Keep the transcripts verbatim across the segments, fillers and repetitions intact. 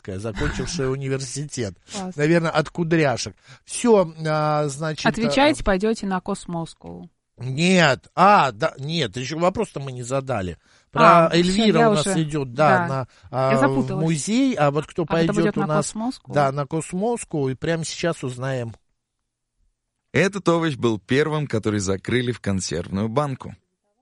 Кудряшевская, закончившая университет. Наверное, от кудряшек. Все, значит... Отвечаете, пойдете на Космоску. Нет, а, да, нет, еще вопрос-то мы не задали. Про а, Эльвира все, у нас уже... идет, да, да. на а, в музей, а вот кто а пойдет у на нас... Космоску? Да, на Космоску, и прямо сейчас узнаем. Этот овощ был первым, который закрыли в консервную банку.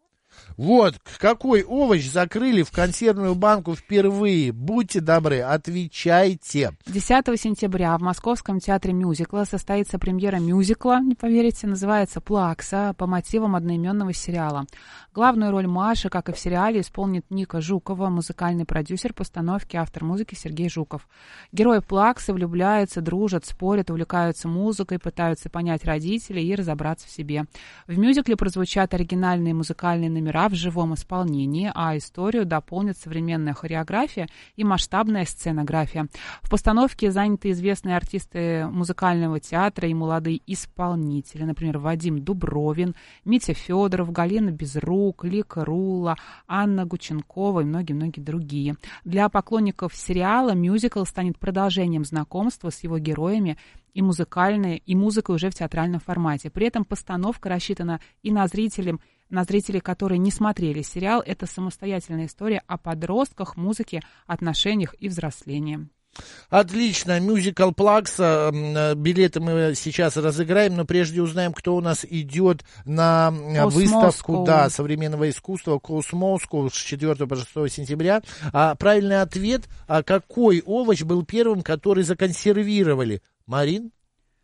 Вот, какой овощ закрыли в консервную банку впервые? Будьте добры, отвечайте. десятого сентября в Московском театре мюзикла состоится премьера мюзикла, не поверите, называется «Плакса» по мотивам одноименного сериала. Главную роль Маши, как и в сериале, исполнит Ника Жукова, музыкальный продюсер постановки, автор музыки Сергей Жуков. Герои Плаксы влюбляются, дружат, спорят, увлекаются музыкой, пытаются понять родителей и разобраться в себе. В мюзикле прозвучат оригинальные музыкальные номера в живом исполнении, а историю дополнит современная хореография и масштабная сценография. В постановке заняты известные артисты музыкального театра и молодые исполнители, например, Вадим Дубровин, Митя Федоров, Галина Безрук, Лика Рула, Анна Гученкова и многие-многие другие. Для поклонников сериала мюзикл станет продолжением знакомства с его героями и музыкальной, и музыкой уже в театральном формате. При этом постановка рассчитана и на зрителей, на зрителей, которые не смотрели сериал. Это самостоятельная история о подростках, музыке, отношениях и взрослении. Отлично, мюзикл «Плакса». Билеты мы сейчас разыграем, но прежде узнаем, кто у нас идет на выставку да, современного искусства «Космоску» с четвёртого по шестое сентября. А правильный ответ, а какой овощ был первым, который законсервировали? Марин,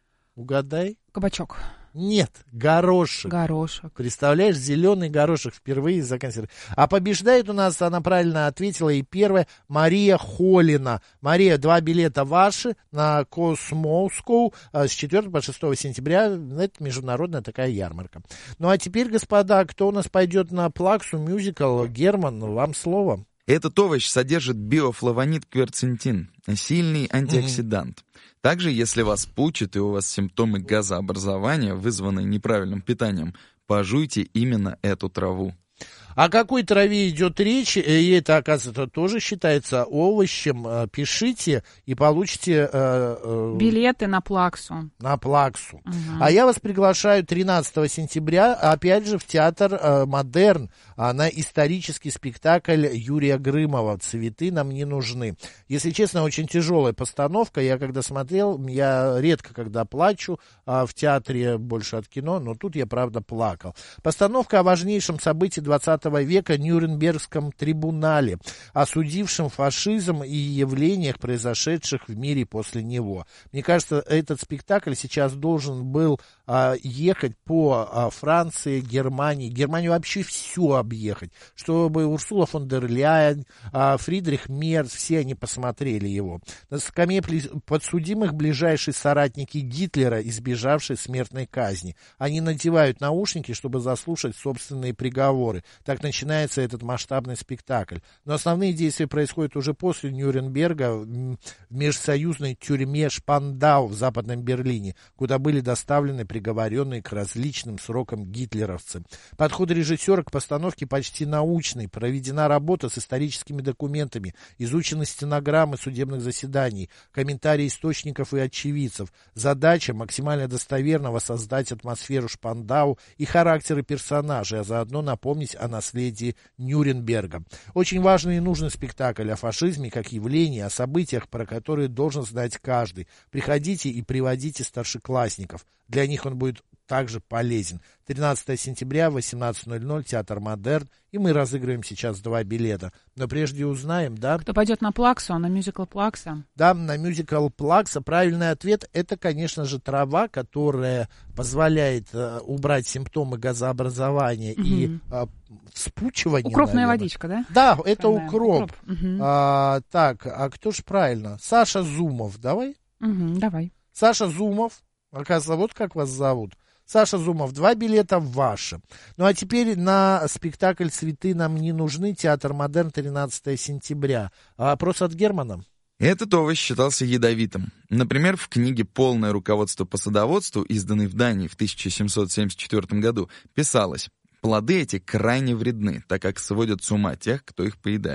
угадай. Кабачок. Нет, горошек. Горошек. Представляешь, зеленый горошек впервые законсервировали. А побеждает у нас, она правильно ответила, и первая, Мария Холина. Мария, два билета ваши на Космоску с четвёртого по шестое сентября. Это международная такая ярмарка. Ну а теперь, господа, кто у нас пойдет на Плаксу мюзикл? Герман, вам слово. Этот овощ содержит биофлавонид кверцетин, сильный антиоксидант. Mm-hmm. Также, если вас пучит и у вас симптомы газообразования, вызванные неправильным питанием, пожуйте именно эту траву. О какой траве идет речь, и это, оказывается, тоже считается овощем. Пишите и получите... Э, э, билеты на Плаксу. На Плаксу. Угу. А я вас приглашаю тринадцатого сентября, опять же, в театр э, «Модерн» на исторический спектакль Юрия Грымова «Цветы нам не нужны». Если честно, очень тяжелая постановка. Я когда смотрел, я редко когда плачу, а в театре больше от кино, но тут я, правда, плакал. Постановка о важнейшем событии двадцатого века Нюрнбергском трибунале, осудившем фашизм и явлениях, произошедших в мире после него. Мне кажется, этот спектакль сейчас должен был а, ехать по а, Франции, Германии, Германию вообще всю объехать, чтобы Урсула фон дер Ляйен, а, Фридрих Мерц, все они посмотрели его. На скамье подсудимых ближайшие соратники Гитлера, избежавшие смертной казни. Они надевают наушники, чтобы заслушать собственные приговоры. Так начинается этот масштабный спектакль. Но основные действия происходят уже после Нюрнберга в межсоюзной тюрьме Шпандау в Западном Берлине, куда были доставлены приговоренные к различным срокам гитлеровцы. Подход режиссера к постановке почти научный. Проведена работа с историческими документами, изучены стенограммы судебных заседаний, комментарии источников и очевидцев. Задача максимально достоверно воссоздать атмосферу Шпандау и характеры персонажей, а заодно напомнить о наследии Нюрнберга. Очень важный и нужный спектакль о фашизме как явлении, о событиях, про которые должен знать каждый. Приходите и приводите старшеклассников. Для них он будет также полезен. тринадцатого сентября, восемнадцать ноль ноль, театр «Модерн», и мы разыгрываем сейчас два билета. Но прежде узнаем, да? Кто пойдет на Плаксу, а на мюзикл «Плакса»? Да, на мюзикл «Плакса». Правильный ответ — это, конечно же, трава, которая позволяет э, убрать симптомы газообразования угу. и э, вспучивания. Укропная наверное. Водичка, да? Да, это Правильно. укроп. укроп. Угу. А, так, а кто ж правильно? Саша Зумов, давай? Угу, давай. Саша Зумов. Оказывается, вот как вас зовут. Саша Зумов, два билета ваши. Ну а теперь на спектакль «Цветы нам не нужны», театр «Модерн», тринадцатого сентября. А вопрос от Германа. Этот овощ считался ядовитым. Например, в книге «Полное руководство по садоводству», изданной в Дании в тысяча семьсот семьдесят четвёртом году, писалось: плоды эти крайне вредны, так как сводят с ума тех, кто их поедает.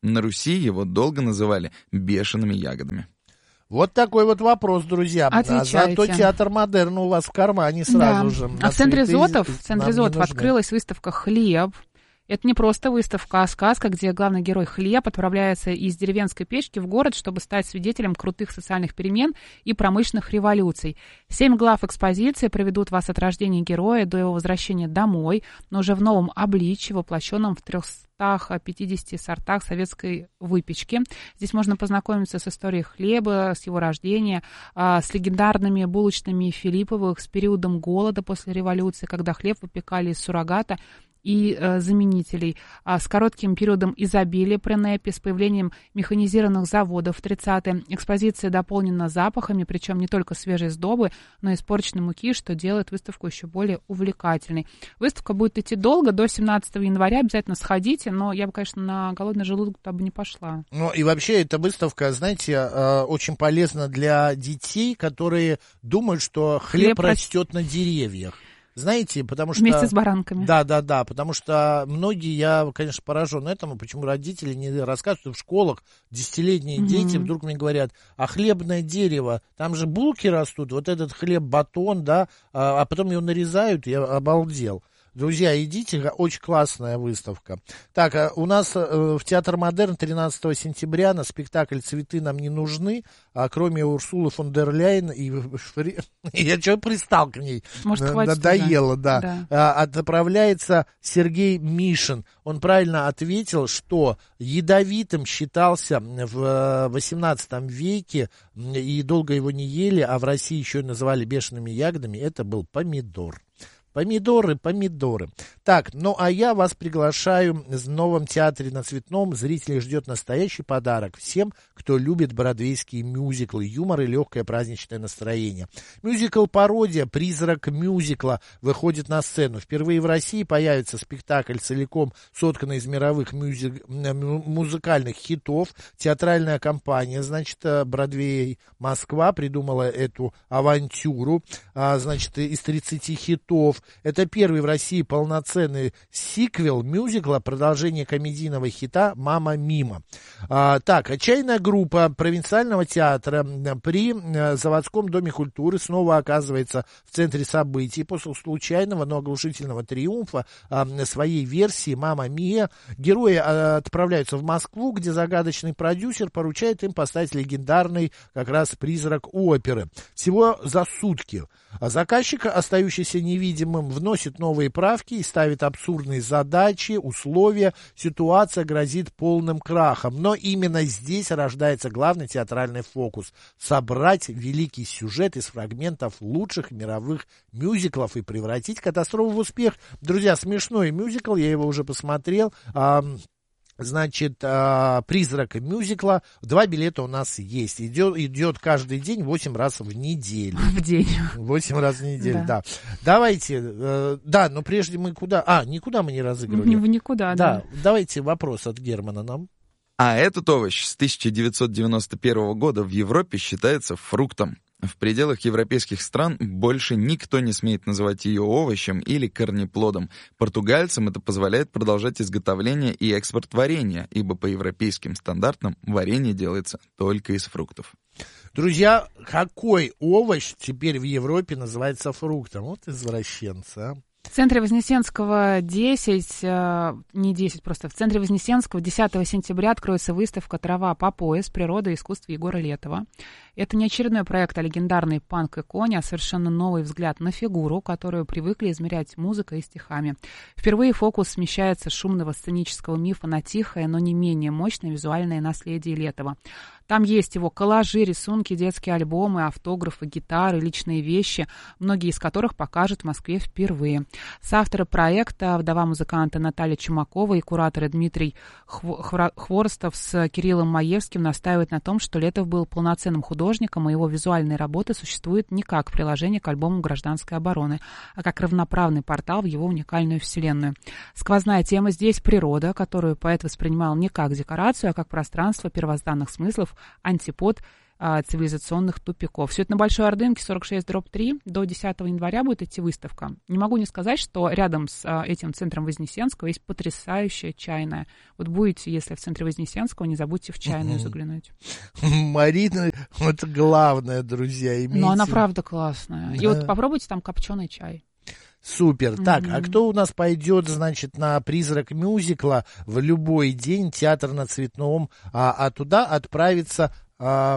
На Руси его долго называли бешеными ягодами. Вот такой вот вопрос, друзья. Отвечайте. А зато театр модерна у вас в кармане сразу да. же. А в центре цветы Зотов, в центре Зотов открылась выставка «Хлеб». Это не просто выставка, а сказка, где главный герой Хлеб отправляется из деревенской печки в город, чтобы стать свидетелем крутых социальных перемен и промышленных революций. Семь глав экспозиции проведут вас от рождения героя до его возвращения домой, но уже в новом обличье, воплощенном в трехстах пятидесяти сортах советской выпечки. Здесь можно познакомиться с историей хлеба, с его рождения, с легендарными булочными Филипповых, с периодом голода после революции, когда хлеб выпекали из суррогата и э, заменителей, а с коротким периодом изобилия при НЭПе, с появлением механизированных заводов в тридцатые. Экспозиция дополнена запахами, причем не только свежей сдобы, но и испорченной муки, что делает выставку еще более увлекательной. Выставка будет идти долго, до семнадцатого января, обязательно сходите, но я бы, конечно, на голодный желудок туда бы не пошла. Ну и вообще эта выставка, знаете, э, очень полезна для детей, которые думают, что хлеб, хлеб растет на деревьях. Знаете, потому что... Вместе с баранками. Да, да, да, потому что многие, я, конечно, поражен этому, почему родители не рассказывают, что в школах десятилетние mm-hmm. дети вдруг мне говорят, а хлебное дерево, там же булки растут, вот этот хлеб-батон, да, а, а потом его нарезают, я обалдел. Друзья, идите, очень классная выставка. Так, у нас в Театр Модерн тринадцатого сентября на спектакль «Цветы нам не нужны», а кроме Урсулы фон дер Ляйен и... Я что пристал к ней? Может, хватит надоело, да. да. А, отправляется Сергей Мишин. Он правильно ответил, что ядовитым считался в восемнадцатом веке, и долго его не ели, а в России еще называли бешеными ягодами, это был помидор. Помидоры, помидоры. Так, ну а я вас приглашаю в новом театре на Цветном. Зрителей ждет настоящий подарок всем, кто любит бродвейские мюзиклы, юмор и легкое праздничное настроение. Мюзикл-пародия «Призрак мюзикла» выходит на сцену. Впервые в России появится спектакль, целиком сотканный из мировых мюзик... музыкальных хитов. Театральная компания, значит, Бродвей Москва придумала эту авантюру, значит, из тридцати хитов. Это первый в России полноценный сиквел мюзикла, продолжение комедийного хита «Мама Мима». А, так, отчаянная группа провинциального театра при Заводском доме культуры снова оказывается в центре событий. После случайного, но оглушительного триумфа а, своей версии «Мама Мия» герои а, отправляются в Москву, где загадочный продюсер поручает им поставить легендарный как раз призрак оперы. Всего за сутки. А заказчик, остающийся невидимым, вносит новые правки и ставит абсурдные задачи, условия. Ситуация грозит полным крахом. Но именно здесь рождается главный театральный фокус – собрать великий сюжет из фрагментов лучших мировых мюзиклов и превратить катастрофу в успех. Друзья, смешной мюзикл, я его уже посмотрел. Значит, «Призрак мюзикла». Два билета у нас есть. Идет, идет каждый день восемь раз в неделю. В день. Восемь раз в неделю, да. да. Давайте, э, да, но прежде мы куда... А, никуда мы не разыгрывали. В никуда, да. Да, давайте вопрос от Германа нам. А этот овощ с тысяча девятьсот девяносто первого года в Европе считается фруктом. В пределах европейских стран больше никто не смеет называть ее овощем или корнеплодом. Португальцам это позволяет продолжать изготовление и экспорт варенья, ибо по европейским стандартам варенье делается только из фруктов. Друзья, какой овощ теперь в Европе называется фруктом? Вот извращенцы, а. В центре Вознесенского десять, не десять, просто в центре Вознесенского десятого сентября откроется выставка «Трава по пояс. Природа и искусство Егора Летова». Это не очередной проект о легендарной панк-иконе, а совершенно новый взгляд на фигуру, которую привыкли измерять музыкой и стихами. Впервые фокус смещается с шумного сценического мифа на тихое, но не менее мощное визуальное наследие Летова. Там есть его коллажи, рисунки, детские альбомы, автографы, гитары, личные вещи, многие из которых покажут в Москве впервые. Соавторы проекта вдова музыканта Наталья Чумакова и кураторы Дмитрий Хворостов с Кириллом Маевским настаивают на том, что Летов был полноценным художником, и его визуальные работы существуют не как приложение к альбому «Гражданской обороны», а как равноправный портал в его уникальную вселенную. Сквозная тема здесь — природа, которую поэт воспринимал не как декорацию, а как пространство первозданных смыслов, антипод цивилизационных тупиков. Все это на Большой Ордынке, сорок шесть дробь три. До десятого января будет идти выставка. Не могу не сказать, что рядом с этим центром Вознесенского есть потрясающая чайная. Вот будете, если в центре Вознесенского, не забудьте в чайную заглянуть. Марина, это главное, друзья, имейте. Но она правда классная. И вот попробуйте там копченый чай. Супер. Mm-hmm. Так, а кто у нас пойдет, значит, на «Призрак мюзикла» в любой день, театр на Цветном, а, а туда отправится... А,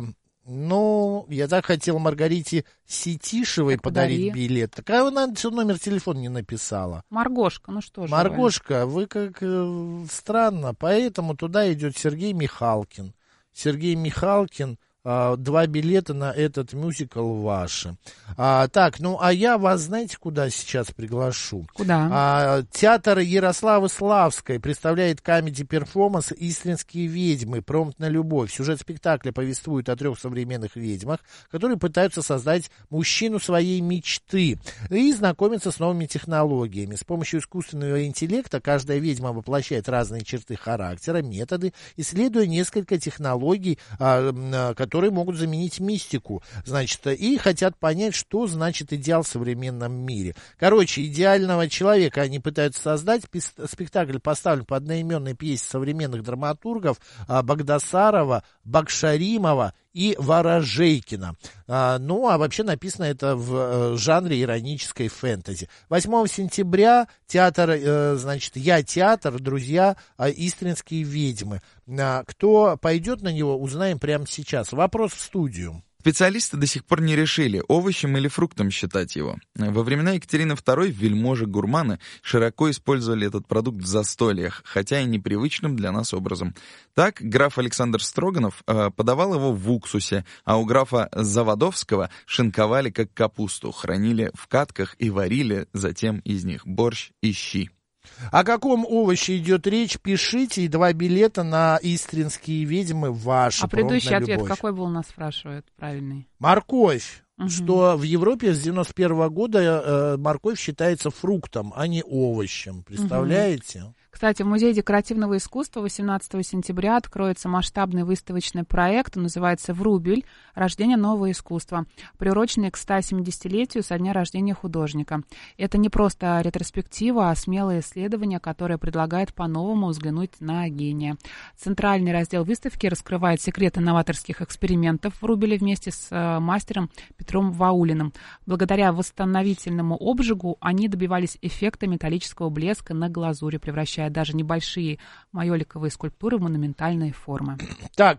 ну, я так хотел Маргарите Сетишевой так подарить подари. билет. Так а она все номер телефона не написала. Маргошка, ну что же. Маргошка, вы, вы как э, странно. Поэтому туда идет Сергей Михалкин. Сергей Михалкин. Два билета на этот мюзикл ваши. А, так, ну, а я вас, знаете, куда сейчас приглашу? Куда? А, театр Ярославы Славской представляет комеди-перформанс «Истринские ведьмы. Промпт на любовь». Сюжет спектакля повествует о трех современных ведьмах, которые пытаются создать мужчину своей мечты и знакомиться с новыми технологиями. С помощью искусственного интеллекта каждая ведьма воплощает разные черты характера, методы, исследуя несколько технологий, а, которые которые могут заменить мистику, значит, и хотят понять, что значит идеал в современном мире. Короче, идеального человека они пытаются создать. Спектакль поставлен по одноименной пьесе современных драматургов Багдасарова, Бакшаримова и Ворожейкина. А, ну, а вообще написано это в э, жанре иронической фэнтези. восьмого сентября театр, э, значит, «Я театр», друзья, э, «Истринские ведьмы». А, кто пойдет на него, узнаем прямо сейчас. Вопрос в студию. Специалисты до сих пор не решили, овощем или фруктом считать его. Во времена Екатерины второй вельможи-гурманы широко использовали этот продукт в застольях, хотя и непривычным для нас образом. Так, граф Александр Строганов э, подавал его в уксусе, а у графа Заводовского шинковали как капусту, хранили в катках и варили затем из них борщ и щи. О каком овоще идет речь, пишите, и два билета на «Истринские ведьмы» ваши. А предыдущий ответ какой был, нас спрашивают, правильный? Морковь. Угу. Что в Европе с девяносто первого года э, морковь считается фруктом, а не овощем. Представляете? Угу. Кстати, в Музее декоративного искусства восемнадцатого сентября откроется масштабный выставочный проект, он называется «Врубель. Рождение нового искусства», приуроченный к ста семидесятилетию со дня рождения художника. Это не просто ретроспектива, а смелое исследование, которое предлагает по-новому взглянуть на гения. Центральный раздел выставки раскрывает секреты новаторских экспериментов в Врубеле вместе с э, мастером Петром Ваулиным. Благодаря восстановительному обжигу они добивались эффекта металлического блеска на глазури, превращая даже небольшие майоликовые скульптуры в монументальные формы. Так,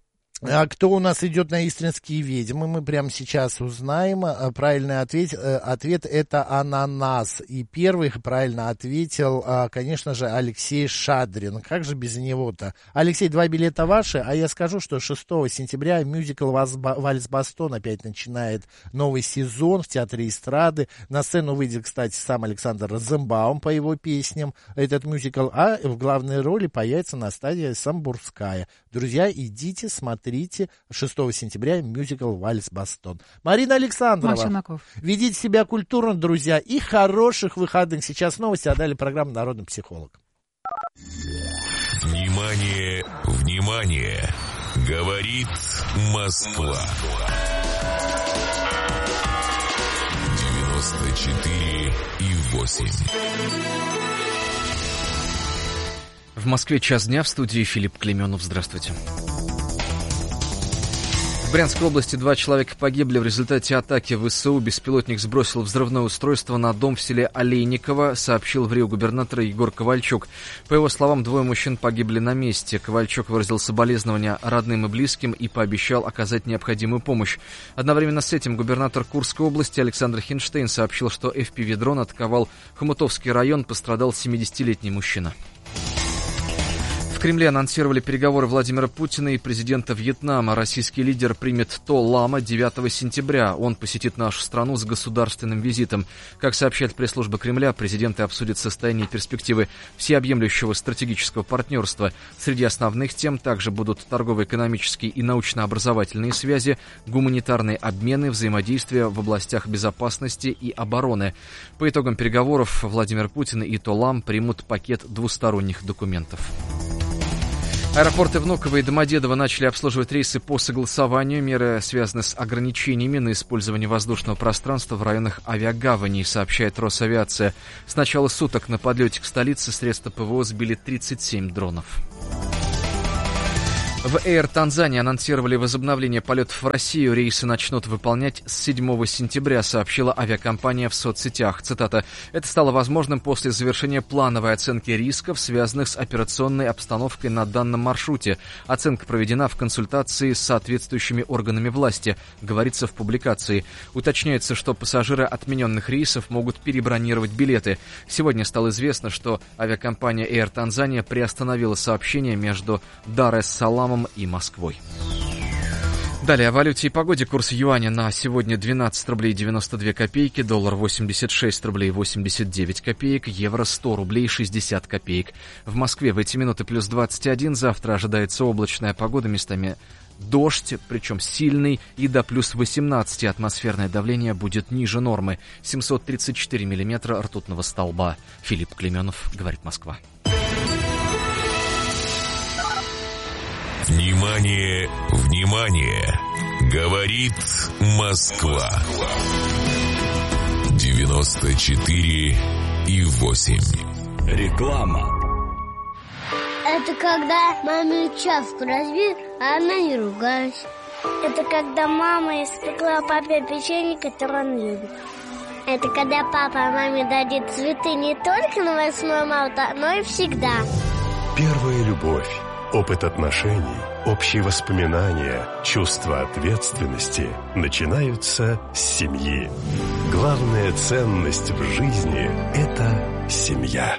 а кто у нас идет на «Истринские ведьмы», мы прямо сейчас узнаем. Правильный ответ, ответ это ананас. И первый правильно ответил, конечно же, Алексей Шадрин. Как же без него-то? Алексей, два билета ваши, а я скажу, что шестого сентября мюзикл «Вальс Бастон» опять начинает новый сезон в Театре эстрады. На сцену выйдет, кстати, сам Александр Розенбаум по его песням, этот мюзикл, а в главной роли появится Настасья Самбурская. Друзья, идите, смотрите. Смотрите, шестого сентября мюзикл «Вальс Бастон». Марина Александрова, ведите себя культурно, друзья, и хороших выходных. Сейчас новости, а далее программа «Народный психолог». Внимание, внимание! Говорит Москва. девяносто четыре и восемь. В Москве час дня, в студии Филипп Клеменов. Здравствуйте. В Брянской области два человека погибли в результате атаки ВСУ. Беспилотник сбросил взрывное устройство на дом в селе Олейниково, сообщил в РИО губернатор Егор Ковальчук. По его словам, двое мужчин погибли на месте. Ковальчук выразил соболезнования родным и близким и пообещал оказать необходимую помощь. Одновременно с этим губернатор Курской области Александр Хинштейн сообщил, что эф пи ви-дрон атаковал Хомутовский район, пострадал семидесятилетний мужчина. В Кремле анонсировали переговоры Владимира Путина и президента Вьетнама. Российский лидер примет То Лама девятого сентября. Он посетит нашу страну с государственным визитом. Как сообщает пресс-служба Кремля, президенты обсудят состояние и перспективы всеобъемлющего стратегического партнерства. Среди основных тем также будут торгово-экономические и научно-образовательные связи, гуманитарные обмены, взаимодействие в областях безопасности и обороны. По итогам переговоров Владимир Путин и То Лам примут пакет двусторонних документов. Аэропорты Внуково и Домодедово начали обслуживать рейсы по согласованию. Меры связаны с ограничениями на использование воздушного пространства в районах авиагаваней, сообщает Росавиация. С начала суток на подлете к столице средства ПВО сбили тридцать семь дронов. В Air Tanzania анонсировали возобновление полетов в Россию. Рейсы начнут выполнять с седьмого сентября, сообщила авиакомпания в соцсетях. Цитата. «Это стало возможным после завершения плановой оценки рисков, связанных с операционной обстановкой на данном маршруте. Оценка проведена в консультации с соответствующими органами власти», говорится в публикации. Уточняется, что пассажиры отмененных рейсов могут перебронировать билеты. Сегодня стало известно, что авиакомпания Air Tanzania приостановила сообщение между Дар-эс-Саламом и Москвой. Далее о валюте и погоде. Курс юаня на сегодня двенадцать рублей девяносто две копейки, доллар восемьдесят шесть рублей восемьдесят девять копеек, евро сто рублей шестьдесят копеек. В Москве в эти минуты плюс двадцать один, завтра ожидается облачная погода, местами дождь, причем сильный, и до плюс восемнадцати. Атмосферное давление будет ниже нормы, семьсот тридцать четыре миллиметра ртутного столба. Филипп Клеменов, говорит Москва. Внимание, внимание! Говорит Москва. девяносто четыре и восемь. Реклама. Это когда маме чашку разбил, а она не ругалась. Это когда мама испекла папе печенье, которое он любит. Это когда папа маме дадит цветы не только на восьмое марта, но и всегда. Первая любовь. Опыт отношений, общие воспоминания, чувство ответственности начинаются с семьи. Главная ценность в жизни – это семья.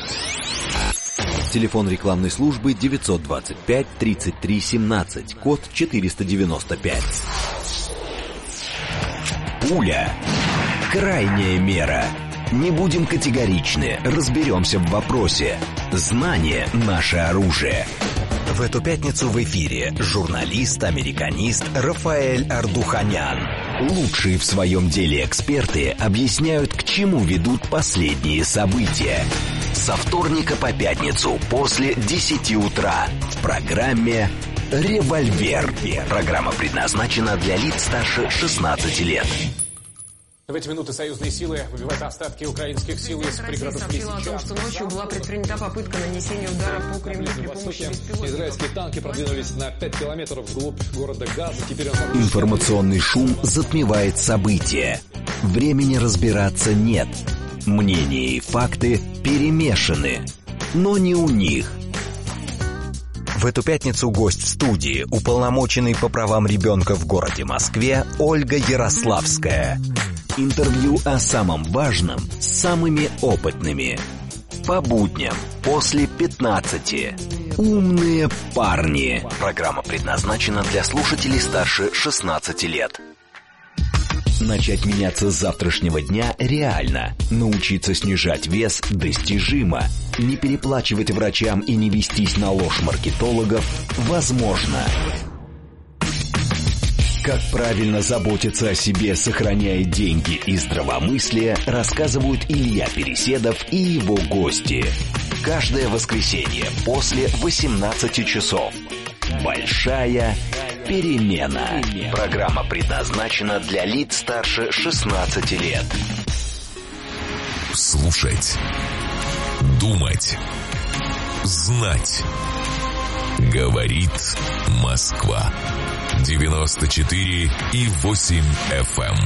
Телефон рекламной службы девятьсот двадцать пять тридцать три семнадцать, код четыреста девяносто пять. Пуля. Крайняя мера. Не будем категоричны, разберемся в вопросе. Знание – наше оружие. В эту пятницу в эфире журналист, американист Рафаэль Ардуханян. Лучшие в своем деле эксперты объясняют, к чему ведут последние события. Со вторника по пятницу после десяти утра в программе «Револьвер». Программа предназначена для лиц старше шестнадцати лет. В эти минуты союзные силы выбивают остатки украинских сил из пригородов Лисичанска. Россия сообщила о том, что ночью была предпринята попытка нанесения удара по Кремлю при помощи беспилотников. Израильские танки продвинулись на пять километров вглубь города Газа. Теперь он... Информационный шум затмевает события. Времени разбираться нет. Мнения и факты перемешаны. Но не у них. В эту пятницу гость студии, уполномоченный по правам ребенка в городе Москве, Ольга Ярославская. Интервью о самом важном с самыми опытными. По будням после пятнадцати. Умные парни. Программа предназначена для слушателей старше шестнадцати лет. Начать меняться с завтрашнего дня реально. Научиться снижать вес достижимо. Не переплачивать врачам и не вестись на ложь маркетологов возможно. Как правильно заботиться о себе, сохраняя деньги и здравомыслие, рассказывают Илья Переседов и его гости. Каждое воскресенье после восемнадцати часов. Большая перемена. Программа предназначена для лиц старше шестнадцати лет. Слушать. Думать. Знать. Говорит Москва. девяносто четыре и восемь эф эм.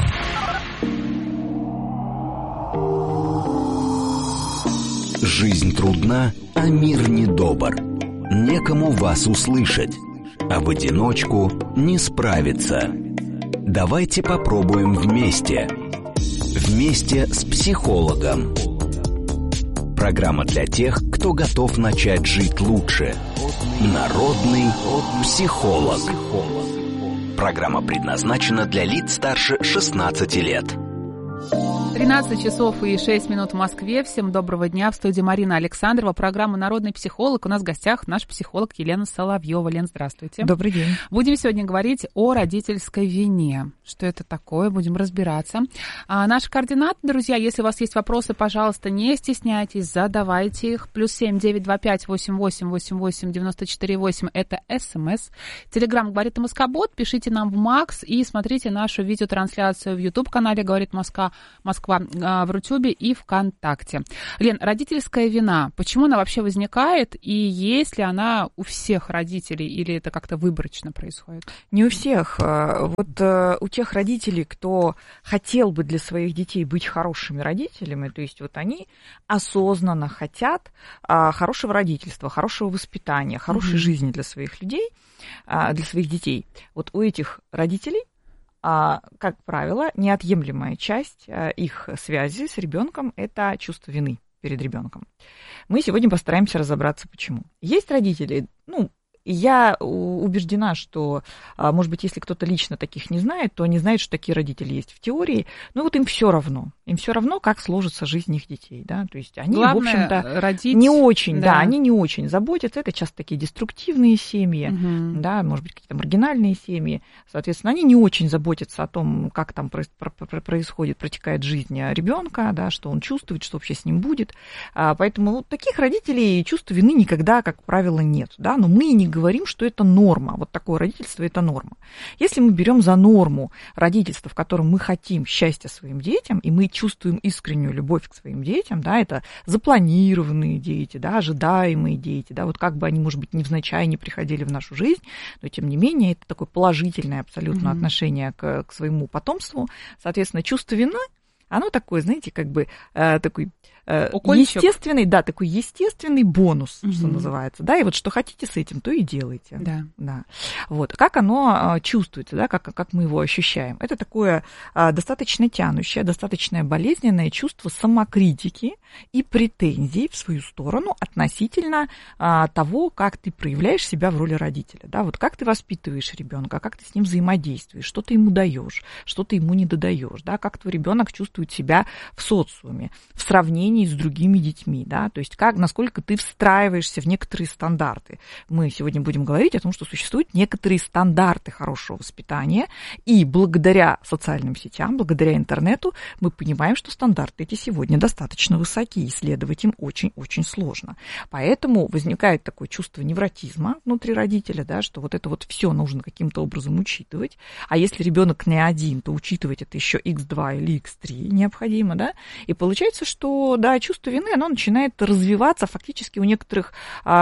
Жизнь трудна, а мир недобр. Некому вас услышать, а в одиночку не справиться. Давайте попробуем вместе. Вместе с психологом. Программа для тех, кто готов начать жить лучше. Народный психолог. Программа предназначена для лиц старше шестнадцати лет. тринадцать часов и шесть минут в Москве. Всем доброго дня. В студии Марина Александрова. Программа «Народный психолог». У нас в гостях наш психолог Елена Соловьева. Лен, здравствуйте. Добрый день. Будем сегодня говорить о родительской вине. Что это такое? Будем разбираться. А наши координаты, друзья, если у вас есть вопросы, пожалуйста, не стесняйтесь, задавайте их. Плюс семь девять два пять восемь восемь восемь восемь девяносто четыре восемь. Это СМС. Телеграм «Говорит Москобот». Пишите нам в Макс и смотрите нашу видеотрансляцию в YouTube-канале «Говорит Москва». Москва в Рутюбе и ВКонтакте. Лен, родительская вина, почему она вообще возникает, и есть ли она у всех родителей, или это как-то выборочно происходит? Не у всех. Вот у тех родителей, кто хотел бы для своих детей быть хорошими родителями, то есть вот они осознанно хотят хорошего родительства, хорошего воспитания, хорошей mm-hmm. жизни для своих людей, для своих детей. Вот у этих родителей, как правило, неотъемлемая часть их связи с ребенком – это чувство вины перед ребенком. Мы сегодня постараемся разобраться, почему. Есть родители, ну, я убеждена, что, может быть, если кто-то лично таких не знает, то они знают, что такие родители есть в теории, но вот им все равно. Им все равно, как сложится жизнь их детей, да, то есть они, главное, в общем-то, родить, не очень, да. да, они не очень заботятся, это часто такие деструктивные семьи, угу. да, может быть, какие-то маргинальные семьи, соответственно, они не очень заботятся о том, как там происходит, протекает жизнь ребенка, да, что он чувствует, что вообще с ним будет, поэтому вот таких родителей чувства вины никогда, как правило, нет, да, но мы не говорим, что это норма, вот такое родительство – это норма. Если мы берем за норму родительства, в котором мы хотим счастья своим детям, и мы чувствуем искреннюю любовь к своим детям, да, это запланированные дети, да, ожидаемые дети, да, вот как бы они, может быть, невзначай не приходили в нашу жизнь, но, тем не менее, это такое положительное абсолютно mm-hmm. отношение к, к своему потомству. Соответственно, чувство вины, оно такое, знаете, как бы э, такой э, естественный, да, такой естественный бонус, угу. что называется, да, и вот что хотите с этим, то и делайте. Да. Да. Вот, как оно э, чувствуется, да, как, как мы его ощущаем. Это такое э, достаточно тянущее, достаточно болезненное чувство самокритики и претензий в свою сторону относительно э, того, как ты проявляешь себя в роли родителя, да, вот как ты воспитываешь ребенка, как ты с ним взаимодействуешь, что ты ему даешь, что ты ему не додаешь, да, как твой ребенок чувствует себя в социуме, в сравнении с другими детьми, да, то есть как, насколько ты встраиваешься в некоторые стандарты. Мы сегодня будем говорить о том, что существуют некоторые стандарты хорошего воспитания, и благодаря социальным сетям, благодаря интернету мы понимаем, что стандарты эти сегодня достаточно высоки, исследовать им очень-очень сложно. Поэтому возникает такое чувство невротизма внутри родителя, да, что вот это вот все нужно каким-то образом учитывать, а если ребенок не один, то учитывать это еще икс два или икс три необходимо, да, и получается, что, да, чувство вины, оно начинает развиваться фактически у некоторых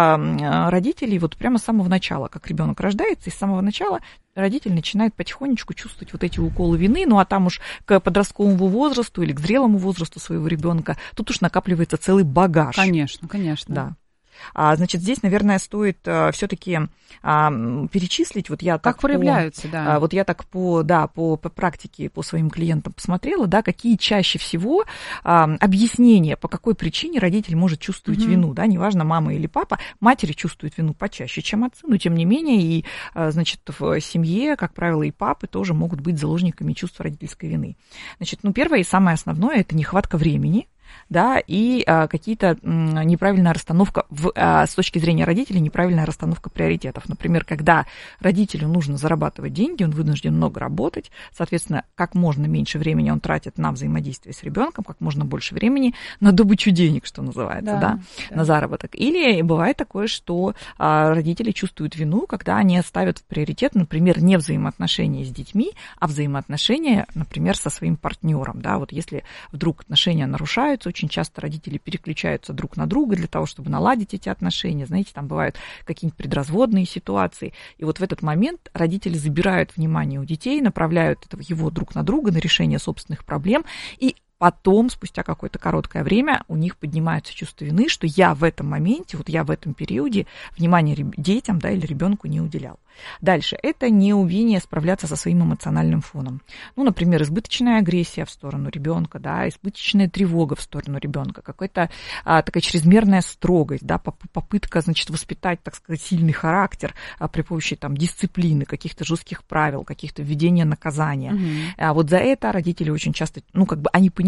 а, родителей вот прямо с самого начала, как ребенок рождается, и с самого начала родитель начинает потихонечку чувствовать вот эти уколы вины, ну а там уж к подростковому возрасту или к зрелому возрасту своего ребенка тут уж накапливается целый багаж. Конечно, конечно. Да. А, значит, здесь, наверное, стоит а, все-таки а, перечислить, вот я как так проявляются, по, да. А, вот я так по, да, по, по практике, по своим клиентам посмотрела, да, какие чаще всего а, объяснения, по какой причине родитель может чувствовать mm-hmm. вину, да, неважно, мама или папа, матери чувствуют вину почаще, чем отцы, но тем не менее, и, а, значит, в семье, как правило, и папы тоже могут быть заложниками чувства родительской вины. Значит, ну, первое и самое основное – это нехватка времени, да, и а, какие-то м, неправильная расстановка, в, а, с точки зрения родителей, неправильная расстановка приоритетов. Например, когда родителю нужно зарабатывать деньги, он вынужден много работать, соответственно, как можно меньше времени он тратит на взаимодействие с ребенком, как можно больше времени на добычу денег, что называется, да, да, да. на заработок. Или бывает такое, что а, родители чувствуют вину, когда они ставят в приоритет, например, не взаимоотношения с детьми, а взаимоотношения, например, со своим партнером. Да, вот если вдруг отношения нарушаются, очень часто родители переключаются друг на друга для того, чтобы наладить эти отношения. Знаете, там бывают какие-нибудь предразводные ситуации. И вот в этот момент родители забирают внимание у детей, направляют его друг на друга на решение собственных проблем. И потом, спустя какое-то короткое время, у них поднимается чувство вины, что я в этом моменте, вот я в этом периоде внимания детям, да, или ребенку не уделял. Дальше. Это неумение справляться со своим эмоциональным фоном. Ну, например, избыточная агрессия в сторону ребенка, да, избыточная тревога в сторону ребенка, какая-то а, такая чрезмерная строгость, да, попытка, значит, воспитать, так сказать, сильный характер а, при помощи там дисциплины, каких-то жестких правил, каких-то введения наказания. Mm-hmm. А вот за это родители очень часто, ну, как бы они понимают,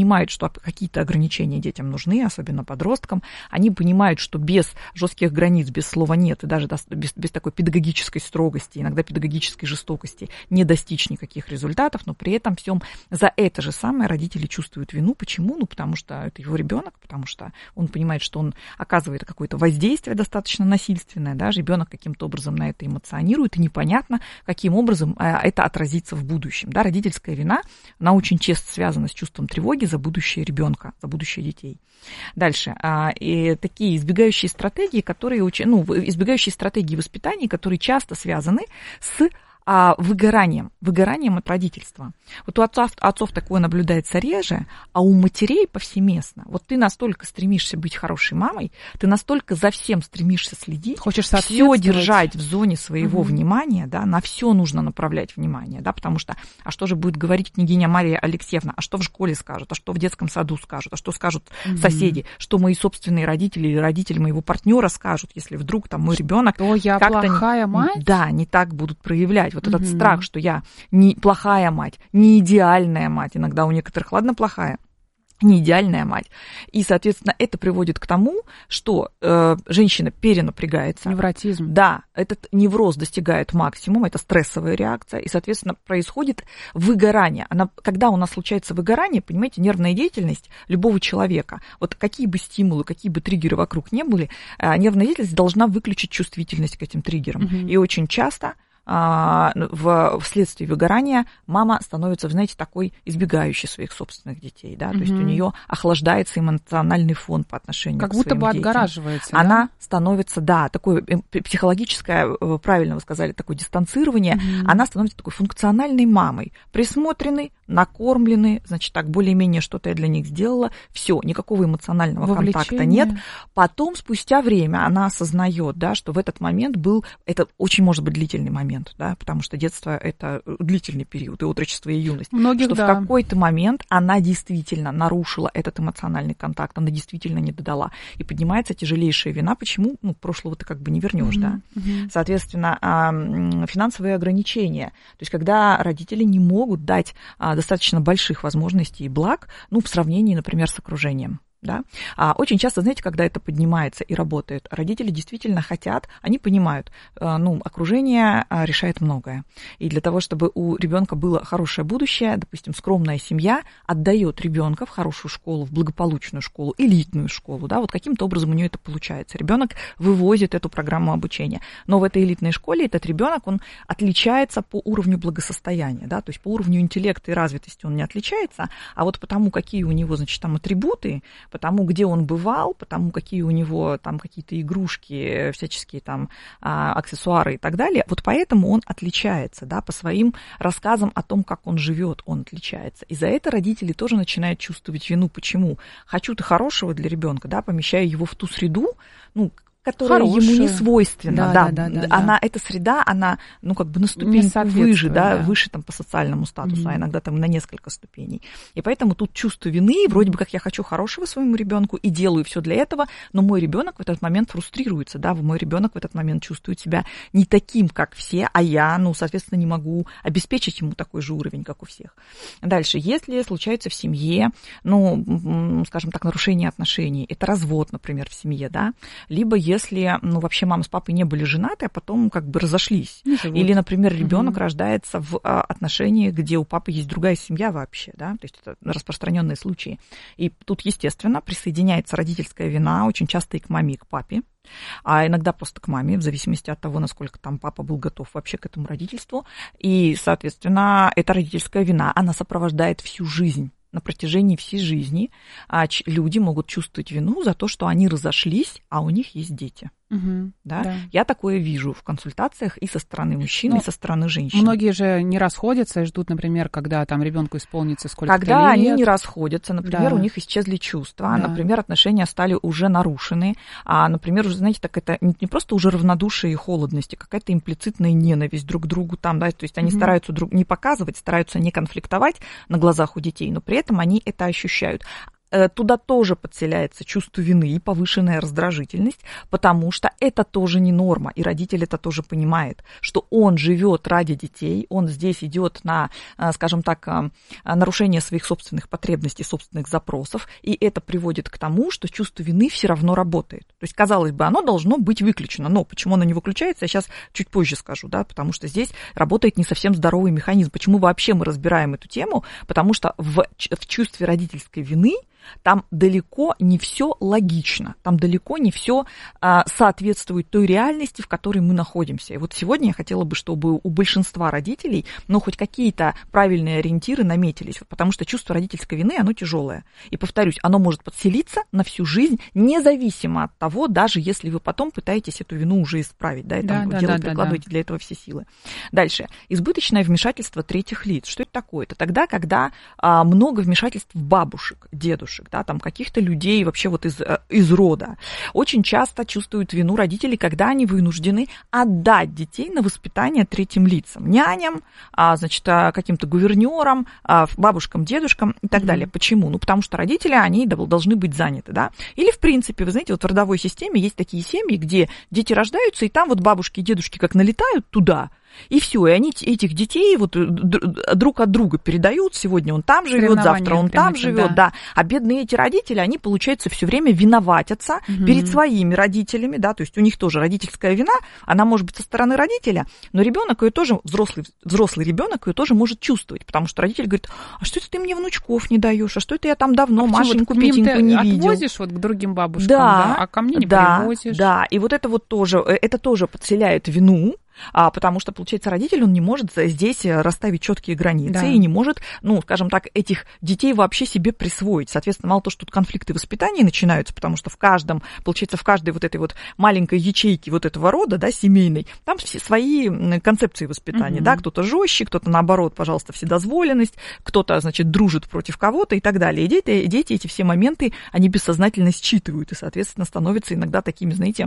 понимают, что какие-то ограничения детям нужны, особенно подросткам. Они понимают, что без жестких границ, без слова «нет», и даже без, без такой педагогической строгости, иногда педагогической жестокости не достичь никаких результатов, но при этом всем за это же самое родители чувствуют вину. Почему? Ну, потому что это его ребенок, потому что он понимает, что он оказывает какое-то воздействие достаточно насильственное, да, ребенок каким-то образом на это эмоционирует, и непонятно, каким образом это отразится в будущем. Да, родительская вина, она очень часто связана с чувством тревоги за будущее ребенка, за будущее детей. Дальше. И такие избегающие стратегии, которые, ну, избегающие стратегии воспитания, которые часто связаны с а выгоранием, выгоранием от родительства. Вот у отцов, отцов такое наблюдается реже, а у матерей повсеместно. Вот ты настолько стремишься быть хорошей мамой, ты настолько за всем стремишься следить, хочешь все держать в зоне своего угу. внимания, да, на все нужно направлять внимание, да, потому что, а что же будет говорить княгиня Мария Алексеевна, а что в школе скажут, а что в детском саду скажут, а что скажут угу. соседи, что мои собственные родители или родители моего партнера скажут, если вдруг там мой ребенок как-то плохая не, мать? Да, не так будут проявлять. Вот этот угу. страх, что я не плохая мать, не идеальная мать, иногда у некоторых, ладно, плохая, не идеальная мать. И, соответственно, это приводит к тому, что э, женщина перенапрягается. Невротизм. Да, этот невроз достигает максимума, это стрессовая реакция, и, соответственно, происходит выгорание. Она, когда у нас случается выгорание, понимаете, нервная деятельность любого человека, вот какие бы стимулы, какие бы триггеры вокруг не были, э, нервная деятельность должна выключить чувствительность к этим триггерам. Угу. И очень часто В, вследствие выгорания мама становится, вы знаете, такой избегающей своих собственных детей, да, mm-hmm. то есть у нее охлаждается эмоциональный фон по отношению как к своим детям. Как будто бы отгораживается. Она да? становится, да, такое психологическое, правильно вы сказали, такое дистанцирование, mm-hmm. она становится такой функциональной мамой, присмотренной, накормленной, значит, так, более-менее что-то я для них сделала, все, никакого эмоционального контакта нет. Потом, спустя время, она осознает, да, что в этот момент был, это очень может быть длительный момент, да, потому что детство – это длительный период, и отрочество, и юность. Многих, что да. в какой-то момент она действительно нарушила этот эмоциональный контакт, она действительно не додала. И поднимается тяжелейшая вина. Почему? Ну, прошлого ты как бы не вернешь, mm-hmm. да. Mm-hmm. Соответственно, финансовые ограничения. То есть, когда родители не могут дать достаточно больших возможностей и благ, ну, в сравнении, например, с окружением. Да? А очень часто, знаете, когда это поднимается и работает, родители действительно хотят, они понимают, ну, окружение решает многое. И для того, чтобы у ребенка было хорошее будущее, допустим, скромная семья отдает ребенка в хорошую школу, в благополучную школу, элитную школу, да, вот каким-то образом у нее это получается. Ребенок вывозит эту программу обучения. Но в этой элитной школе этот ребенок, он отличается по уровню благосостояния, да, то есть по уровню интеллекта и развитости он не отличается, а вот потому, какие у него, значит, там атрибуты, потому где он бывал, потому какие у него там какие-то игрушки, всяческие там аксессуары и так далее, вот поэтому он отличается, да, по своим рассказам о том, как он живет, он отличается. И за это родители тоже начинают чувствовать вину. Почему? Хочу-то хорошего для ребенка, да, помещаю его в ту среду, ну, которая Хорошая. ему не свойственна. Да, да, да, да, она, да. Эта среда, она, ну, как бы на ступеньку выше, да, да, выше там по социальному статусу, mm-hmm. а иногда там на несколько ступеней. И поэтому тут чувство вины, вроде бы как я хочу хорошего своему ребенку и делаю все для этого, но мой ребенок в этот момент фрустрируется, да, мой ребенок в этот момент чувствует себя не таким, как все, а я, ну, соответственно, не могу обеспечить ему такой же уровень, как у всех. Дальше, если случается в семье, ну, скажем так, нарушение отношений, это развод, например, в семье, да, либо если, ну, вообще мама с папой не были женаты, а потом как бы разошлись. Живут. Или, например, ребенок угу. рождается в отношениях, где у папы есть другая семья вообще, да, то есть это распространенные случаи. И тут, естественно, присоединяется родительская вина очень часто и к маме, и к папе, а иногда просто к маме, в зависимости от того, насколько там папа был готов вообще к этому родительству. И, соответственно, эта родительская вина, она сопровождает всю жизнь. На протяжении всей жизни люди могут чувствовать вину за то, что они разошлись, а у них есть дети. Угу, да? Да. Я такое вижу в консультациях и со стороны мужчин, ну, и со стороны женщин. Многие же не расходятся и ждут, например, когда там ребенку исполнится сколько-то лет. Когда они не расходятся, например, да. у них исчезли чувства, да. например, отношения стали уже нарушены, а, например, уже, знаете, так это не просто уже равнодушие и холодность, а какая-то имплицитная ненависть друг к другу там, да, то есть они угу. стараются друг не показывать, стараются не конфликтовать на глазах у детей, но при этом они это ощущают. туда тоже подселяется чувство вины и повышенная раздражительность, потому что это тоже не норма, и родитель это тоже понимает, что он живет ради детей, он здесь идет на, скажем так, нарушение своих собственных потребностей, собственных запросов, и это приводит к тому, что чувство вины все равно работает. То есть, казалось бы, оно должно быть выключено, но почему оно не выключается, я сейчас чуть позже скажу, да, потому что здесь работает не совсем здоровый механизм. Почему вообще мы разбираем эту тему? Потому что в, в чувстве родительской вины там далеко не все логично, там далеко не все а, соответствует той реальности, в которой мы находимся. И вот сегодня я хотела бы, чтобы у большинства родителей, ну, хоть какие-то правильные ориентиры наметились, вот, потому что чувство родительской вины, оно тяжелое. И, повторюсь, оно может подселиться на всю жизнь, независимо от того, даже если вы потом пытаетесь эту вину уже исправить, да, и там да, делать, да, прикладываете да, да. для этого все силы. Дальше. Избыточное вмешательство третьих лиц. Что это такое? Это тогда, когда а, много вмешательств бабушек, дедушек, да, там каких-то людей вообще вот из, из рода. Очень часто чувствуют вину родители, когда они вынуждены отдать детей на воспитание третьим лицам, няням, а, значит, каким-то гувернерам, а, бабушкам, дедушкам и так mm-hmm. далее. Почему? Ну, потому что родители, они должны быть заняты, да. Или, в принципе, вы знаете, вот в родовой системе есть такие семьи, где дети рождаются, и там вот бабушки и дедушки как налетают туда, и все, и они этих детей вот друг от друга передают. Сегодня он там живет, завтра он там живет, да. да. А бедные эти родители, они, получается, все время виноватятся угу. перед своими родителями, да, то есть у них тоже родительская вина, она может быть со стороны родителя, но ребенок ее тоже, взрослый, взрослый ребенок ее тоже может чувствовать, потому что родитель говорит: а что это ты мне внучков не даешь, а что это я там давно а Машеньку, вот Петеньку не видел. Отвозишь вот к другим бабушкам, да, да, а ко мне не да, привозишь. Да, и вот это вот тоже, это тоже подселяет вину. А, потому что, получается, родитель, он не может здесь расставить четкие границы да. и не может, ну, скажем так, этих детей вообще себе присвоить. Соответственно, мало того, что тут конфликты воспитания начинаются, потому что в каждом, получается, в каждой вот этой вот маленькой ячейке вот этого рода, да, семейной, там все свои концепции воспитания, угу. да, кто-то жестче, кто-то, наоборот, пожалуйста, вседозволенность, кто-то, значит, дружит против кого-то и так далее. И дети, дети эти все моменты, они бессознательно считывают и, соответственно, становятся иногда такими, знаете,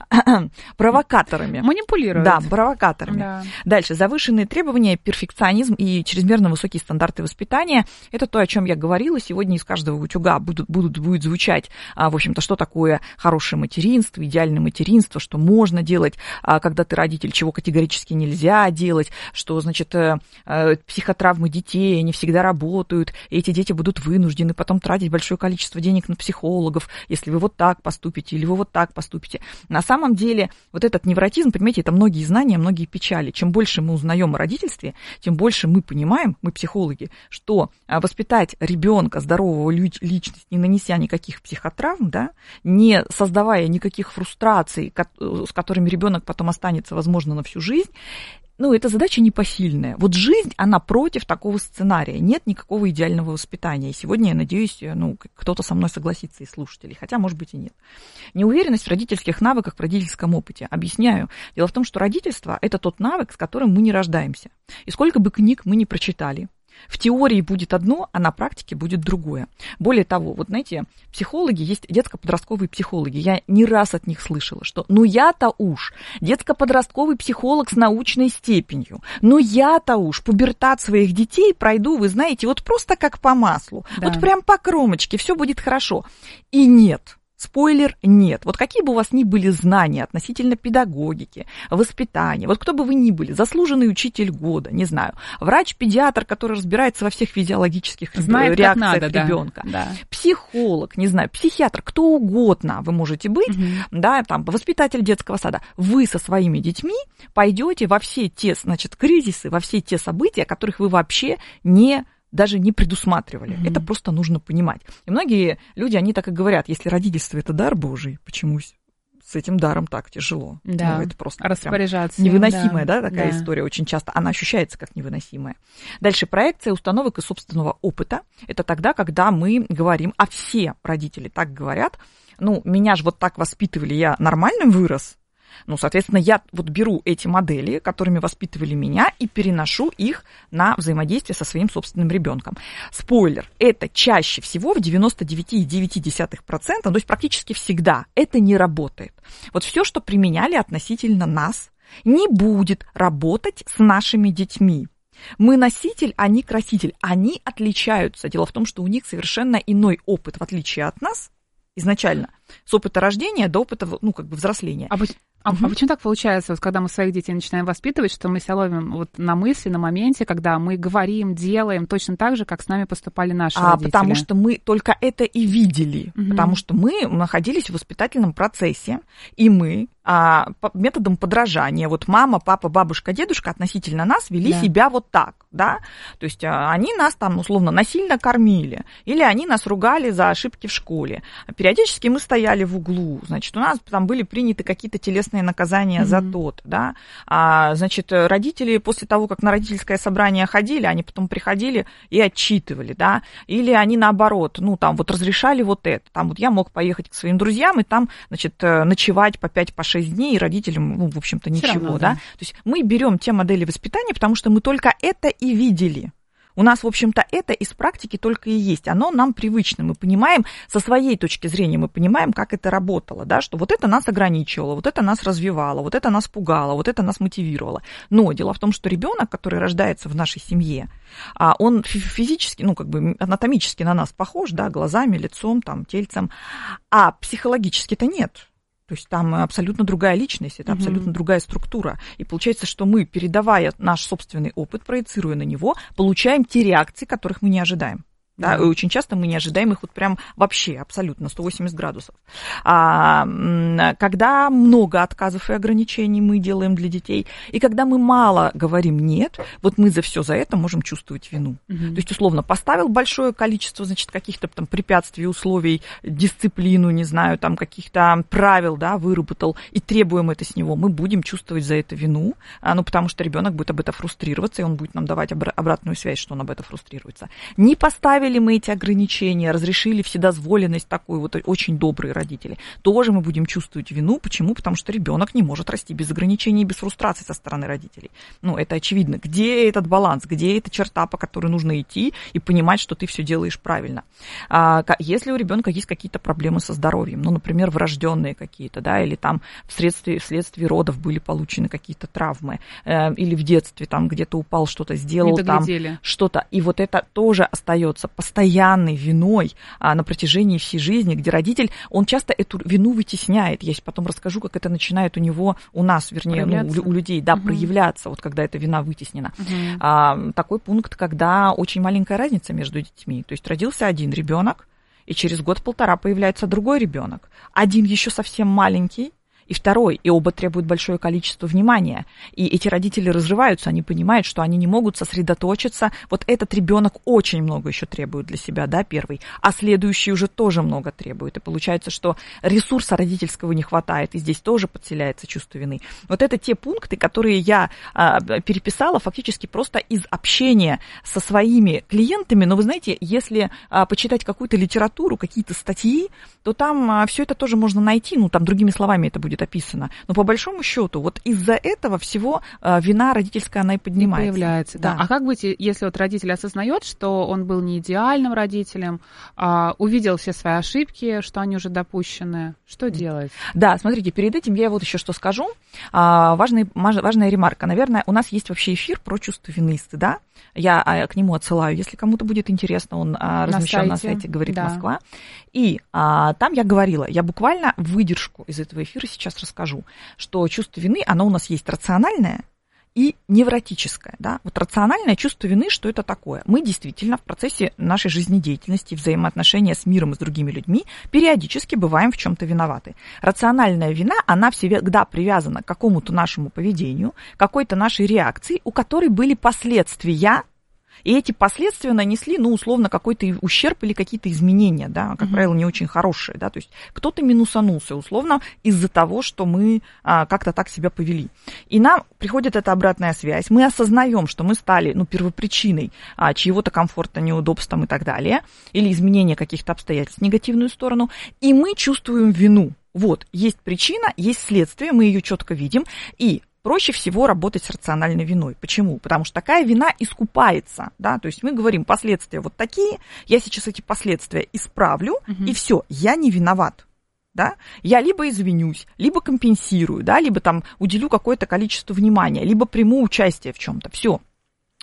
провокаторами. Манипулируют. Да, провокаторами. Да. Дальше. Завышенные требования, перфекционизм и чрезмерно высокие стандарты воспитания. Это то, о чем я говорила. Сегодня из каждого утюга будут, будут, будет звучать, а, в общем-то, что такое хорошее материнство, идеальное материнство, что можно делать, а, когда ты родитель, чего категорически нельзя делать, что, значит, а, психотравмы детей, они всегда работают, и эти дети будут вынуждены потом тратить большое количество денег на психологов, если вы вот так поступите или вы вот так поступите. На самом деле, вот этот невротизм, понимаете, это многие знания, многие печали. Чем больше мы узнаем о родительстве, тем больше мы понимаем, мы психологи, что воспитать ребенка, здорового личности, не нанеся никаких психотравм, да, не создавая никаких фрустраций, с которыми ребенок потом останется, возможно, на всю жизнь, ну, эта задача непосильная. Вот жизнь, она против такого сценария. Нет никакого идеального воспитания. И сегодня, я надеюсь, ну, кто-то со мной согласится из слушателей, хотя, может быть, и нет. Неуверенность в родительских навыках, в родительском опыте. Объясняю. Дело в том, что родительство – это тот навык, с которым мы не рождаемся. И сколько бы книг мы ни прочитали, в теории будет одно, а на практике будет другое. Более того, вот знаете, психологи, есть детско-подростковые психологи, я не раз от них слышала, что ну я-то уж детско-подростковый психолог с научной степенью, ну я-то уж пубертат своих детей пройду, вы знаете, вот просто как по маслу, да. вот прям по кромочке, все будет хорошо. И нет. Спойлер, нет. Вот какие бы у вас ни были знания относительно педагогики, воспитания, вот кто бы вы ни были, заслуженный учитель года, не знаю, врач-педиатр, который разбирается во всех физиологических Знает, реакциях надо, ребенка, да. психолог, не знаю, психиатр, кто угодно вы можете быть, угу. да, там, воспитатель детского сада, вы со своими детьми пойдете во все те, значит, кризисы, во все те события, которых вы вообще не даже не предусматривали. Mm-hmm. Это просто нужно понимать. И многие люди, они так и говорят, если родительство – это дар Божий, почему с этим даром так тяжело? Да, ну, это просто распоряжаться. Невыносимая, да, да такая да. история очень часто. Она ощущается как невыносимая. Дальше проекция установок и собственного опыта. Это тогда, когда мы говорим, а все родители так говорят, ну, меня же вот так воспитывали, я нормально вырос. Ну, соответственно, я вот беру эти модели, которыми воспитывали меня, и переношу их на взаимодействие со своим собственным ребенком. Спойлер, это чаще всего в девяносто девять целых девять десятых процента, то есть практически всегда это не работает. Вот все, что применяли относительно нас, не будет работать с нашими детьми. Мы носитель, они краситель. Они отличаются. Дело в том, что у них совершенно иной опыт, в отличие от нас, изначально, с опыта рождения до опыта, ну, как бы взросления. А, а, угу. а почему так получается, вот, когда мы своих детей начинаем воспитывать, что мы себя ловим вот на мысли, на моменте, когда мы говорим, делаем точно так же, как с нами поступали наши а, родители? Потому что мы только это и видели. Угу. Потому что мы находились в воспитательном процессе, и мы а, по, методом подражания, вот мама, папа, бабушка, дедушка относительно нас вели да. себя вот так, да, то есть а, они нас там условно насильно кормили, или они нас ругали за ошибки в школе. Периодически мы стояли в углу, значит, у нас там были приняты какие-то телесные наказания mm-hmm. за то-то, да, а, значит, родители после того, как на родительское собрание ходили, они потом приходили и отчитывали, да, или они наоборот, ну, там вот разрешали вот это, там вот я мог поехать к своим друзьям и там, значит, ночевать по пять, по шесть дней, и родителям, ну, в общем-то, ничего, равно, да? да. То есть мы берем те модели воспитания, потому что мы только это и видели. У нас, в общем-то, это из практики только и есть. Оно нам привычно. Мы понимаем, со своей точки зрения, мы понимаем, как это работало, да, что вот это нас ограничивало, вот это нас развивало, вот это нас пугало, вот это нас мотивировало. Но дело в том, что ребенок, который рождается в нашей семье, он физически, ну, как бы анатомически на нас похож, да, глазами, лицом, там, тельцем, а психологически-то нет. То есть там абсолютно другая личность, это абсолютно mm-hmm. другая структура. И получается, что мы, передавая наш собственный опыт, проецируя на него, получаем те реакции, которых мы не ожидаем. Да, и очень часто мы не ожидаем их вот прям вообще, абсолютно, сто восемьдесят градусов. А, когда много отказов и ограничений мы делаем для детей, и когда мы мало говорим «нет», вот мы за все за это можем чувствовать вину. Mm-hmm. То есть, условно, поставил большое количество, значит, каких-то там препятствий, условий, дисциплину, не знаю, там каких-то правил, да, выработал, и требуем это с него, мы будем чувствовать за это вину, а, ну, потому что ребенок будет об этом фрустрироваться, и он будет нам давать обра- обратную связь, что он об этом фрустрируется. Не поставили мы эти ограничения, разрешили вседозволенность такую, вот очень добрые родители, тоже мы будем чувствовать вину. Почему? Потому что ребенок не может расти без ограничений и без фрустрации со стороны родителей. Ну, это очевидно. Где этот баланс? Где эта черта, по которой нужно идти и понимать, что ты все делаешь правильно? А, если у ребенка есть какие-то проблемы со здоровьем, ну, например, врожденные какие-то, да, или там вследствие, вследствие родов были получены какие-то травмы, э, или в детстве там где-то упал, что-то сделал, там что-то, и вот это тоже остается постоянной виной а, на протяжении всей жизни, где родитель, он часто эту вину вытесняет. Я потом расскажу, как это начинает у него, у нас, вернее, ну, у, у людей, да, угу. проявляться, вот когда эта вина вытеснена. Угу. А, такой пункт, когда очень маленькая разница между детьми. То есть родился один ребенок, и через год-полтора появляется другой ребенок. Один еще совсем маленький, и второй, и оба требуют большое количество внимания. И эти родители разрываются, они понимают, что они не могут сосредоточиться. Вот этот ребенок очень много еще требует для себя, да, первый, а следующий уже тоже много требует. И получается, что ресурса родительского не хватает, и здесь тоже подселяется чувство вины. Вот это те пункты, которые я а, переписала фактически просто из общения со своими клиентами. Но вы знаете, если а, почитать какую-то литературу, какие-то статьи, то там а, все это тоже можно найти, ну, там другими словами это будет описано. Но по большому счету, вот из-за этого всего э, вина родительская, она и поднимается. И появляется, да. да. А как быть, если вот родитель осознает, что он был не идеальным родителем, э, увидел все свои ошибки, что они уже допущены, что делать? Да, смотрите, перед этим я вот еще что скажу. А, важный, важная ремарка. Наверное, у нас есть вообще эфир про чувство вины и стыда. Я а, к нему отсылаю, если кому-то будет интересно, он а, размещен на сайте, на сайте «Говорит да. Москва». И а, там я говорила, я буквально выдержку из этого эфира сейчас расскажу, что чувство вины, оно у нас есть рациональное и невротическое. Да? Вот рациональное чувство вины, что это такое? Мы действительно в процессе нашей жизнедеятельности, взаимоотношения с миром и с другими людьми периодически бываем в чем-то виноваты. Рациональная вина, она всегда привязана к какому-то нашему поведению, какой-то нашей реакции, у которой были последствия. И эти последствия нанесли, ну, условно, какой-то ущерб или какие-то изменения, да, как mm-hmm. правило, не очень хорошие, да, то есть кто-то минусанулся, условно, из-за того, что мы а, как-то так себя повели. И нам приходит эта обратная связь, мы осознаем, что мы стали, ну, первопричиной а, чьего-то комфорта, неудобством и так далее, или изменения каких-то обстоятельств в негативную сторону, и мы чувствуем вину. Вот, есть причина, есть следствие, мы ее четко видим, и проще всего работать с рациональной виной. Почему? Потому что такая вина искупается, да, то есть мы говорим, последствия вот такие, я сейчас эти последствия исправлю, угу. и все, я не виноват. Да? Я либо извинюсь, либо компенсирую, да, либо там уделю какое-то количество внимания, либо приму участие в чем-то. Все.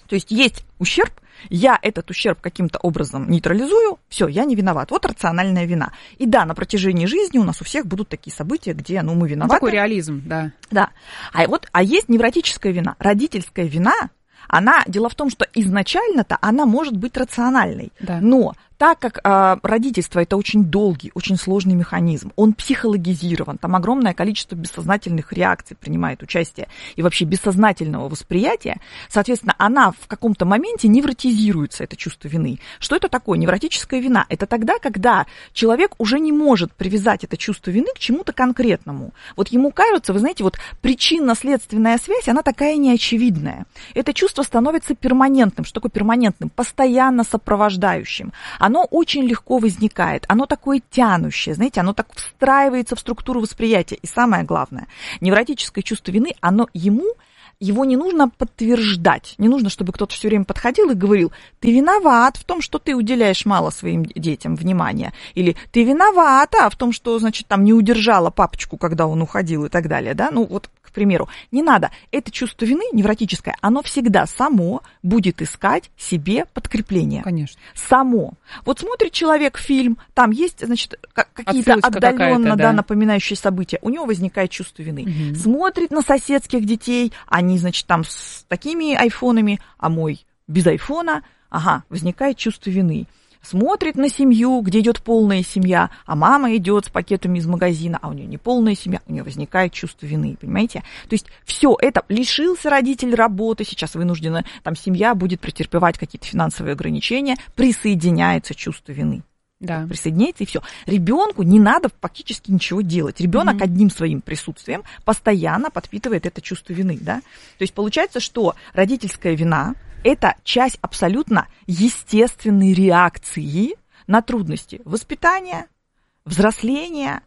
То есть есть ущерб, я этот ущерб каким-то образом нейтрализую, все, я не виноват. Вот рациональная вина. И да, на протяжении жизни у нас у всех будут такие события, где, ну, мы виноваты. Ну, такой реализм, да. Да. А вот, а есть невротическая вина. Родительская вина, она, дело в том, что изначально-то она может быть рациональной. Да. Но так как э, родительство – это очень долгий, очень сложный механизм, он психологизирован, там огромное количество бессознательных реакций принимает участие и вообще бессознательного восприятия, соответственно, она в каком-то моменте невротизируется, это чувство вины. Что это такое? Невротическая вина – это тогда, когда человек уже не может привязать это чувство вины к чему-то конкретному. Вот ему кажется, вы знаете, вот причинно-следственная связь, она такая неочевидная. Это чувство становится перманентным. Что такое перманентным? Постоянно сопровождающим. Оно очень легко возникает, оно такое тянущее, знаете, оно так встраивается в структуру восприятия. И самое главное, невротическое чувство вины, оно ему, его не нужно подтверждать, не нужно, чтобы кто-то все время подходил и говорил, ты виноват в том, что ты уделяешь мало своим детям внимания, или ты виновата в том, что, значит, там не удержала папочку, когда он уходил и так далее, да, ну вот, к примеру, не надо, это чувство вины невротическое, оно всегда само будет искать себе подкрепление. Конечно. Само. Вот смотрит человек фильм, там есть, значит, какие-то отдаленно, да, напоминающие события, у него возникает чувство вины. Угу. Смотрит на соседских детей, они, значит, там с такими айфонами, а мой без айфона, ага, возникает чувство вины. Смотрит на семью, где идет полная семья, а мама идет с пакетами из магазина, а у нее не полная семья, у нее возникает чувство вины, понимаете? То есть все это, лишился родитель работы, сейчас вынуждена, там семья будет претерпевать какие-то финансовые ограничения, присоединяется чувство вины. Да. Присоединяется и все. Ребенку не надо фактически ничего делать. Ребенок mm-hmm. одним своим присутствием постоянно подпитывает это чувство вины, да? То есть получается, что родительская вина – это часть абсолютно естественной реакции на трудности воспитания, взросления,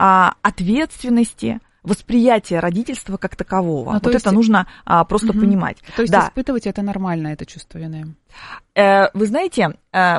ответственности, восприятия родительства как такового. Ну, вот есть... это нужно а, просто угу. понимать. То есть да. испытывать это нормально, это чувство вины? Э, вы знаете... Э,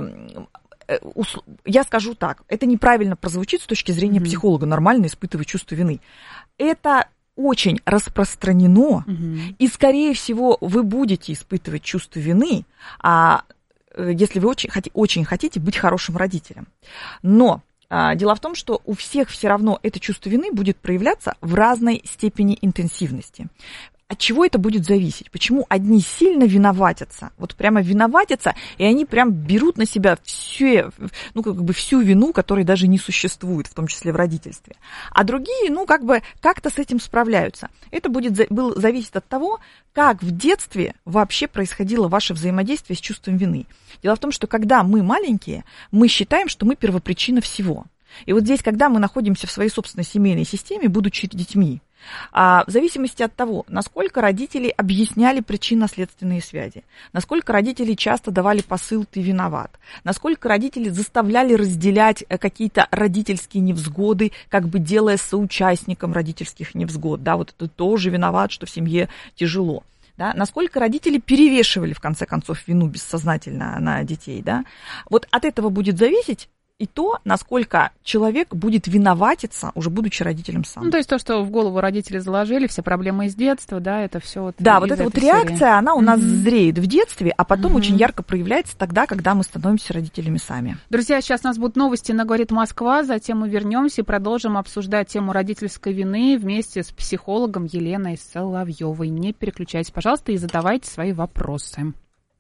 я скажу так, это неправильно прозвучит с точки зрения mm-hmm. психолога, нормально испытывать чувство вины. Это очень распространено, mm-hmm. и, скорее всего, вы будете испытывать чувство вины, а, если вы очень, очень хотите быть хорошим родителем. Но а, дело в том, что у всех все равно это чувство вины будет проявляться в разной степени интенсивности. От чего это будет зависеть? Почему одни сильно виноватятся, вот прямо виноватятся, и они прям берут на себя все, ну, как бы всю вину, которой даже не существует, в том числе в родительстве. А другие, ну, как бы как-то с этим справляются. Это будет был, зависеть от того, как в детстве вообще происходило ваше взаимодействие с чувством вины. Дело в том, что когда мы маленькие, мы считаем, что мы первопричина всего. И вот здесь, когда мы находимся в своей собственной семейной системе, будучи детьми, а в зависимости от того, насколько родители объясняли причинно-следственные связи, насколько родители часто давали посыл «ты виноват», насколько родители заставляли разделять какие-то родительские невзгоды, как бы делая соучастником родительских невзгод, да, вот ты тоже виноват, что в семье тяжело. Да, насколько родители перевешивали, в конце концов, вину бессознательно на детей, да, вот от этого будет зависеть и то, насколько человек будет виноватиться, уже будучи родителем сам. Ну, то есть то, что в голову родители заложили, все проблемы из детства, да, это все вот. Да, вот эта вот реакция, серии. Она у нас mm-hmm. зреет в детстве, а потом mm-hmm. очень ярко проявляется тогда, когда мы становимся родителями сами. Друзья, сейчас у нас будут новости на «Говорит Москва», затем мы вернемся и продолжим обсуждать тему родительской вины вместе с психологом Еленой Соловьевой. Не переключайтесь, пожалуйста, и задавайте свои вопросы.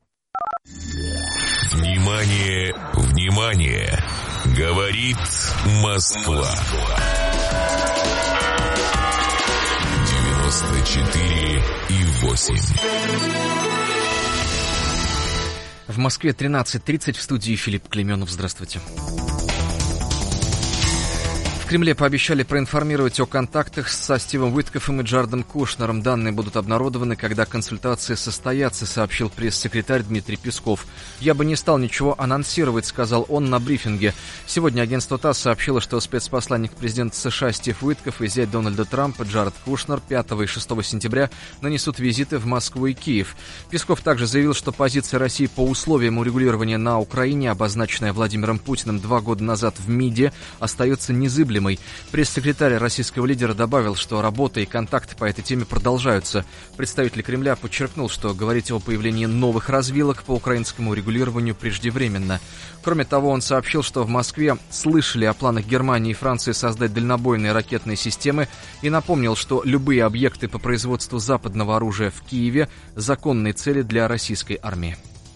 Внимание, внимание! Говорит Москва. девяносто четыре и восемь. В Москве тринадцать тридцать, в студии Филипп Клейменов. Здравствуйте. В Кремле пообещали проинформировать о контактах со Стивом Уиткоффом и Джаредом Кушнером. Данные будут обнародованы, когда консультации состоятся, сообщил пресс-секретарь Дмитрий Песков. «Я бы не стал ничего анонсировать», — сказал он на брифинге. Сегодня агентство ТАСС сообщило, что спецпосланник президента США Стив Уиткофф и зять Дональда Трампа Джаред Кушнер пятого и шестого сентября нанесут визиты в Москву и Киев. Песков также заявил, что позиция России по условиям урегулирования на Украине, обозначенная Владимиром Путиным два года назад в МИДе, остается незыблемой. неприемлемой. Пресс-секретарь российского лидера добавил, что работа и контакты по этой теме продолжаются. Представитель Кремля подчеркнул, что говорить о появлении новых развилок по украинскому регулированию преждевременно. Кроме того, он сообщил, что в Москве слышали о планах Германии и Франции создать дальнобойные ракетные системы и напомнил, что любые объекты по производству западного оружия в Киеве – законные цели для российской армии.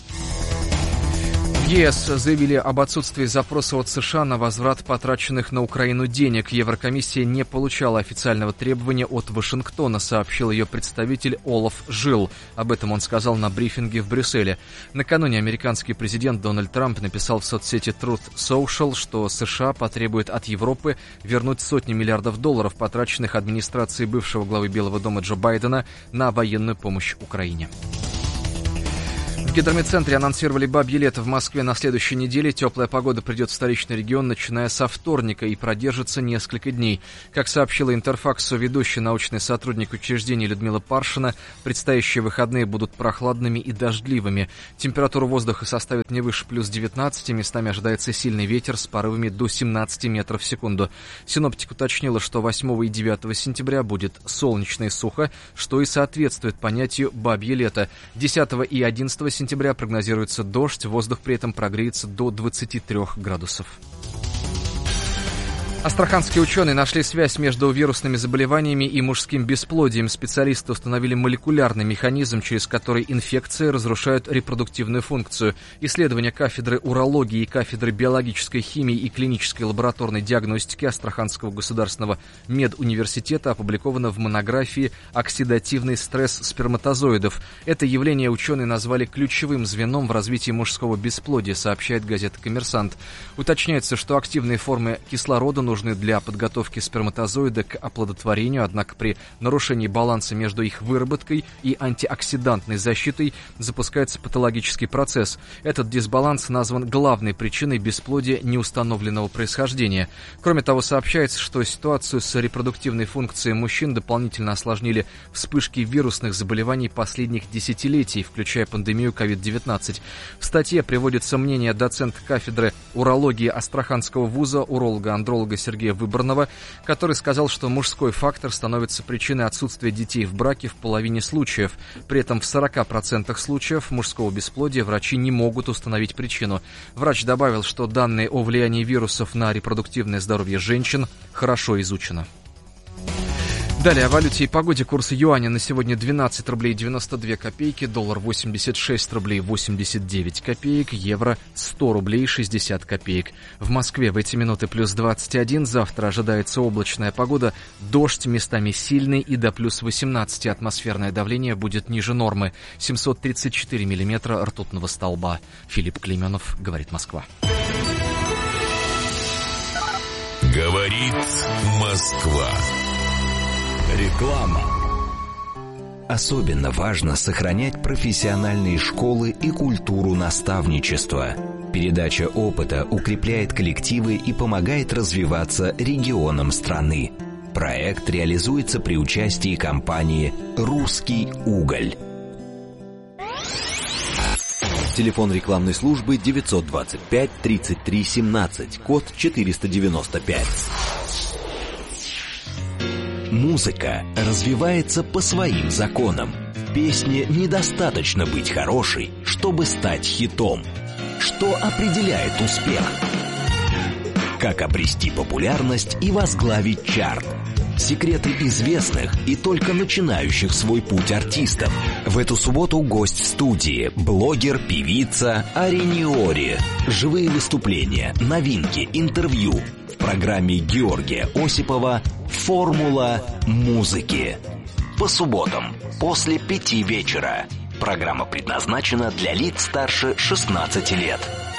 В ЕС заявили об отсутствии запроса от США на возврат потраченных на Украину денег. Еврокомиссия не получала официального требования от Вашингтона, сообщил ее представитель Олаф Жилл. Об этом он сказал на брифинге в Брюсселе. Накануне американский президент Дональд Трамп написал в соцсети Truth Social, что США потребует от Европы вернуть сотни миллиардов долларов, потраченных администрацией бывшего главы Белого дома Джо Байдена на военную помощь Украине. В гидромедцентре анонсировали бабье лето в Москве на следующей неделе. Теплая погода придет в столичный регион, начиная со вторника, и продержится несколько дней. Как сообщила Интерфаксу ведущий научный сотрудник учреждения Людмила Паршина, предстоящие выходные будут прохладными и дождливыми. Температура воздуха составит не выше плюс девятнадцати, местами ожидается сильный ветер с порывами до семнадцати метров в секунду. Синоптик уточнила, что восьмого и девятого сентября будет солнечно и сухо, что и соответствует понятию бабье лето. десятого и одиннадцатого сентября сентября прогнозируется дождь, воздух при этом прогреется до двадцати трёх градусов. Астраханские ученые нашли связь между вирусными заболеваниями и мужским бесплодием. Специалисты установили молекулярный механизм, через который инфекции разрушают репродуктивную функцию. Исследования кафедры урологии и кафедры биологической химии и клинической лабораторной диагностики Астраханского государственного медуниверситета опубликовано в монографии «Оксидативный стресс сперматозоидов». Это явление ученые назвали ключевым звеном в развитии мужского бесплодия, сообщает газета «Коммерсант». Уточняется, что активные формы кислорода нужны нужны для подготовки сперматозоида к оплодотворению, однако при нарушении баланса между их выработкой и антиоксидантной защитой запускается патологический процесс. Этот дисбаланс назван главной причиной бесплодия неустановленного происхождения. Кроме того, сообщается, что ситуацию с репродуктивной функцией мужчин дополнительно осложнили вспышки вирусных заболеваний последних десятилетий, включая пандемию ковид девятнадцать. В статье приводится мнение доцента кафедры урологии Астраханского вуза, уролога-андролога Сергея Выборного, который сказал, что мужской фактор становится причиной отсутствия детей в браке в половине случаев. При этом в сорока процентах случаев мужского бесплодия врачи не могут установить причину. Врач добавил, что данные о влиянии вирусов на репродуктивное здоровье женщин хорошо изучены. Далее о валюте и погоде. Курс юаня на сегодня двенадцать рублей девяносто две копейки, доллар восемьдесят шесть рублей восемьдесят девять копеек, евро сто рублей шестьдесят копеек. В Москве в эти минуты плюс двадцать один, завтра ожидается облачная погода, дождь местами сильный и до плюс восемнадцати. Атмосферное давление будет ниже нормы, семьсот тридцать четыре миллиметра ртутного столба. Филипп Клейменов, говорит Москва. Говорит Москва. Реклама. Особенно важно сохранять профессиональные школы и культуру наставничества. Передача опыта укрепляет коллективы и помогает развиваться регионам страны. Проект реализуется при участии компании «Русский уголь». Телефон рекламной службы девятьсот двадцать пять тридцать три семнадцать, код четыреста девяносто пять. Музыка развивается по своим законам. В песне недостаточно быть хорошей, чтобы стать хитом. Что определяет успех? Как обрести популярность и возглавить чарт? Секреты известных и только начинающих свой путь артистов. В эту субботу гость в студии, блогер, певица Арениори. Живые выступления, новинки, интервью. В программе Георгия Осипова «Формула музыки». По субботам после пяти вечера. Программа предназначена для лиц старше шестнадцати лет.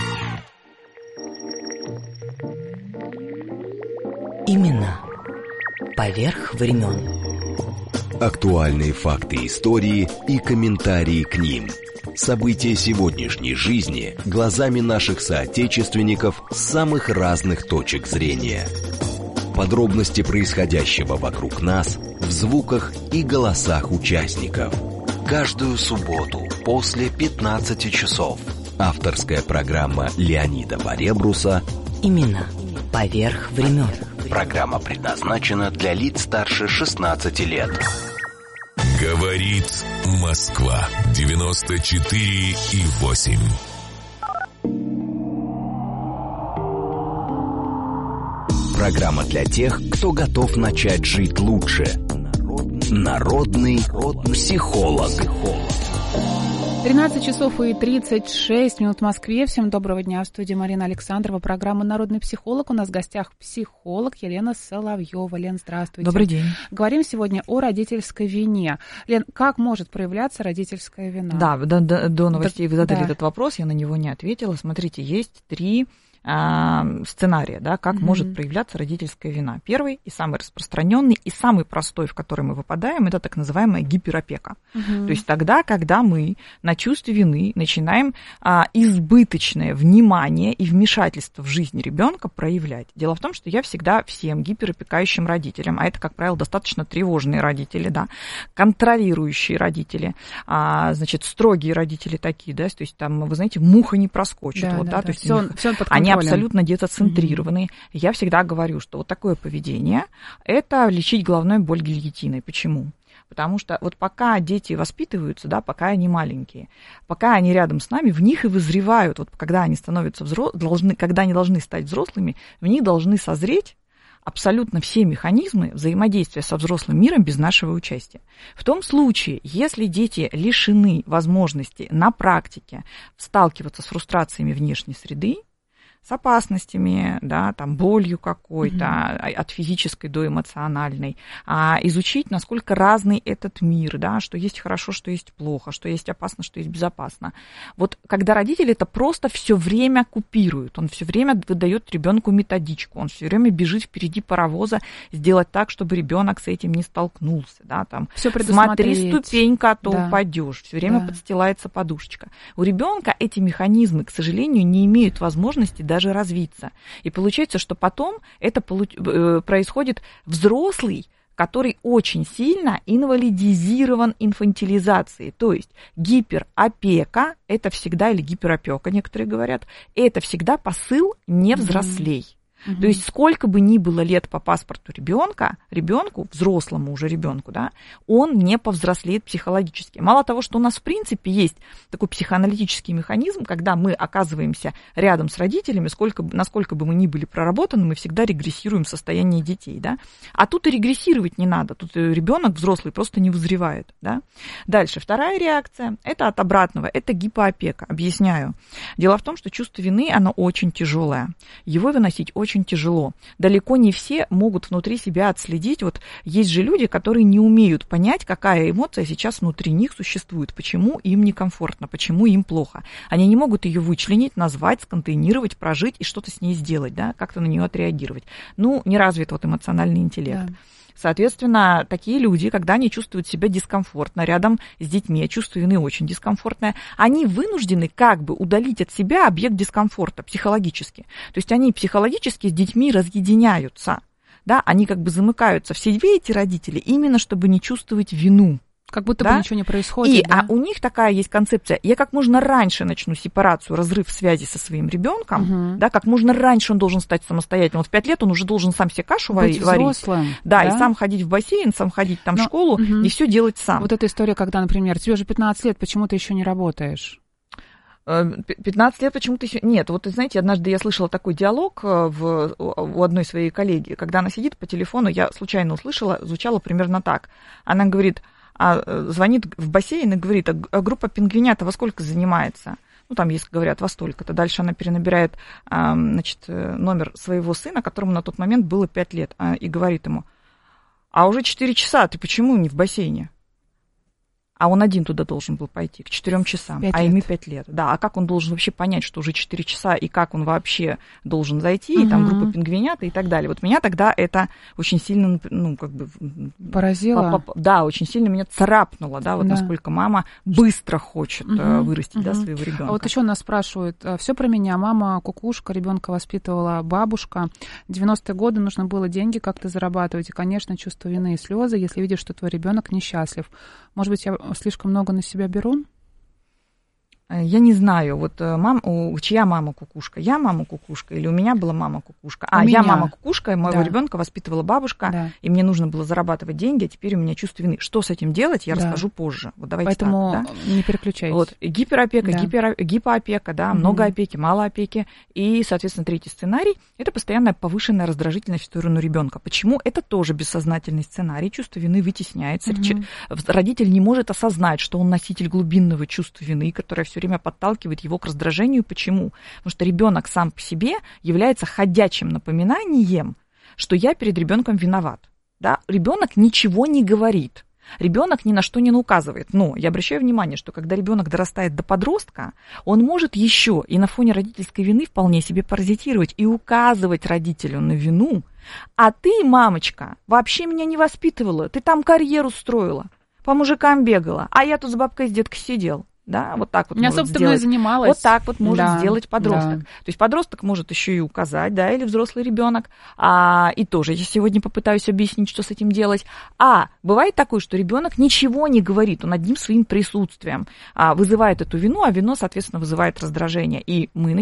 Именно поверх времен. Актуальные факты истории и комментарии к ним. События сегодняшней жизни глазами наших соотечественников с самых разных точек зрения. Подробности происходящего вокруг нас в звуках и голосах участников. Каждую субботу после пятнадцати часов. Авторская программа Леонида Баребруса «Именно поверх времен». Программа предназначена для лиц старше шестнадцати лет. Говорит Москва. девяносто четыре и восемь. Программа для тех, кто готов начать жить лучше. Народный психолог. тринадцать часов и тридцать шесть минут в Москве. Всем доброго дня. В студии Марина Александрова. Программа «Народный психолог». У нас в гостях психолог Елена Соловьева. Лен, здравствуйте. Добрый день. Говорим сегодня о родительской вине. Лен, как может проявляться родительская вина? Да, до, до, до новостей вы задали да. этот вопрос, я на него не ответила. Смотрите, есть три сценария, да, как mm-hmm. может проявляться родительская вина. Первый и самый распространенный, и самый простой, в который мы выпадаем, это так называемая гиперопека. Mm-hmm. То есть тогда, когда мы на чувстве вины начинаем а, избыточное внимание и вмешательство в жизнь ребенка проявлять. Дело в том, что я всегда всем гиперопекающим родителям, а это, как правило, достаточно тревожные родители, да, контролирующие родители, а, значит, строгие родители такие, да, то есть там, вы знаете, муха не проскочит. Да, вот, да, да, да. То есть всё, них, всё под они абсолютно детоцентрированы. Mm-hmm. Я всегда говорю, что вот такое поведение – это лечить головную боль гильотиной. Почему? Потому что вот пока дети воспитываются, да, пока они маленькие, пока они рядом с нами, в них и вызревают, вот когда они становятся взрослыми, должны, когда они должны стать взрослыми, в них должны созреть абсолютно все механизмы взаимодействия со взрослым миром без нашего участия. В том случае, если дети лишены возможности на практике сталкиваться с фрустрациями внешней среды, с опасностями, да, там, болью какой-то, mm-hmm. от физической до эмоциональной, а изучить, насколько разный этот мир, да, что есть хорошо, что есть плохо, что есть опасно, что есть безопасно. Вот когда родители это просто все время купируют, он все время выдает ребенку методичку, он все время бежит впереди паровоза сделать так, чтобы ребенок с этим не столкнулся, да, там, смотри, ступенька, а то да. упадешь, все время да. подстилается подушечка. У ребенка эти механизмы, к сожалению, не имеют возможности даже даже развиться. И получается, что потом это происходит взрослый, который очень сильно инвалидизирован инфантилизацией. То есть гиперопека, это всегда, или гиперопека, некоторые говорят, это всегда посыл «не взрослей». Mm-hmm. Mm-hmm. То есть сколько бы ни было лет по паспорту ребенка, ребенку, взрослому уже ребенку, да, он не повзрослеет психологически. Мало того, что у нас в принципе есть такой психоаналитический механизм, когда мы оказываемся рядом с родителями, сколько, насколько бы мы ни были проработаны, мы всегда регрессируем состояние детей, да. А тут и регрессировать не надо, тут ребенок взрослый просто не вызревает, да. Дальше, вторая реакция, это от обратного, это гипоопека. Объясняю. Дело в том, что чувство вины, оно очень тяжелое. Его выносить очень очень тяжело. Далеко не все могут внутри себя отследить. Вот есть же люди, которые не умеют понять, какая эмоция сейчас внутри них существует, почему им некомфортно, почему им плохо. Они не могут ее вычленить, назвать, сконтейнировать, прожить и что-то с ней сделать, да, как-то на нее отреагировать. Ну, не развит вот эмоциональный интеллект. Да. Соответственно, такие люди, когда они чувствуют себя дискомфортно рядом с детьми, чувство вины очень дискомфортное, они вынуждены как бы удалить от себя объект дискомфорта психологически. То есть они психологически с детьми разъединяются, да, они как бы замыкаются в себе, эти родители, именно чтобы не чувствовать вину. Как будто да? бы ничего не происходит. И, да? А у них такая есть концепция: я как можно раньше начну сепарацию, разрыв связи со своим ребенком, угу. да, как можно раньше он должен стать самостоятельным. Вот в пять лет он уже должен сам себе кашу Быть варить. Взрослым, да, да, и сам ходить в бассейн, сам ходить там Но, в школу, угу. и все делать сам. Вот эта история, когда, например, тебе уже пятнадцать лет, почему ты еще не работаешь? пятнадцать лет почему-то еще... Нет, вот, знаете, однажды я слышала такой диалог в, у одной своей коллеги, когда она сидит по телефону, я случайно услышала, звучало примерно так. Она говорит... А звонит в бассейн и говорит: а группа пингвинята во сколько занимается? Ну, там, если говорят, во столько-то. Дальше она перенабирает, значит, номер своего сына, которому на тот момент было пять лет, и говорит ему: а уже четыре часа, ты почему не в бассейне? А он один туда должен был пойти, к четырем часам, а ему пять лет. Да, а как он должен вообще понять, что уже четыре часа, и как он вообще должен зайти, угу. и там группа пингвинята и так далее. Вот меня тогда это очень сильно, ну, как бы... Поразило? Да, очень сильно меня царапнуло, да, вот да. насколько мама быстро хочет угу. вырастить, угу. да, своего ребенка. А вот еще нас спрашивают: все про меня, мама кукушка, ребенка воспитывала бабушка, в девяностые годы нужно было деньги как-то зарабатывать, и, конечно, чувство вины и слезы, если видишь, что твой ребенок несчастлив. Может быть, я слишком много на себя беру? Я не знаю, вот мам, у, чья мама кукушка? Я мама кукушка или у меня была мама кукушка? А, у я меня. мама кукушка, и моего Да. ребенка воспитывала бабушка, Да. и мне нужно было зарабатывать деньги, а теперь у меня чувство вины. Что с этим делать, я Да. расскажу позже. Вот давайте Поэтому так, да? не переключайтесь. Вот, гиперопека, Да. гипер, гипоопека, да, Мгм. много опеки, мало опеки. И, соответственно, третий сценарий – это постоянная повышенная раздражительность в сторону ребенка. Почему? Это тоже бессознательный сценарий. Чувство вины вытесняется. Мгм. Ч- Родитель не может осознать, что он носитель глубинного чувства вины, которое все время подталкивает его к раздражению. Почему? Потому что ребенок сам по себе является ходячим напоминанием, что я перед ребенком виноват. Да? Ребенок ничего не говорит. Ребенок ни на что не указывает. Но я обращаю внимание, что когда ребенок дорастает до подростка, он может еще и на фоне родительской вины вполне себе паразитировать и указывать родителю на вину. А ты, мамочка, вообще меня не воспитывала, ты там карьеру строила, по мужикам бегала, а я тут с бабкой с деткой сидел. Да, вот так вот Не может особо-то мной сделать. занималась. Вот так вот может Да, сделать подросток. да. То есть подросток может еще и указать, да, или взрослый ребенок. А, и тоже я сегодня попытаюсь объяснить, что с этим делать. А бывает такое, что ребенок ничего не говорит, он одним своим присутствием а, вызывает эту вину, а вино, соответственно, вызывает раздражение. И мы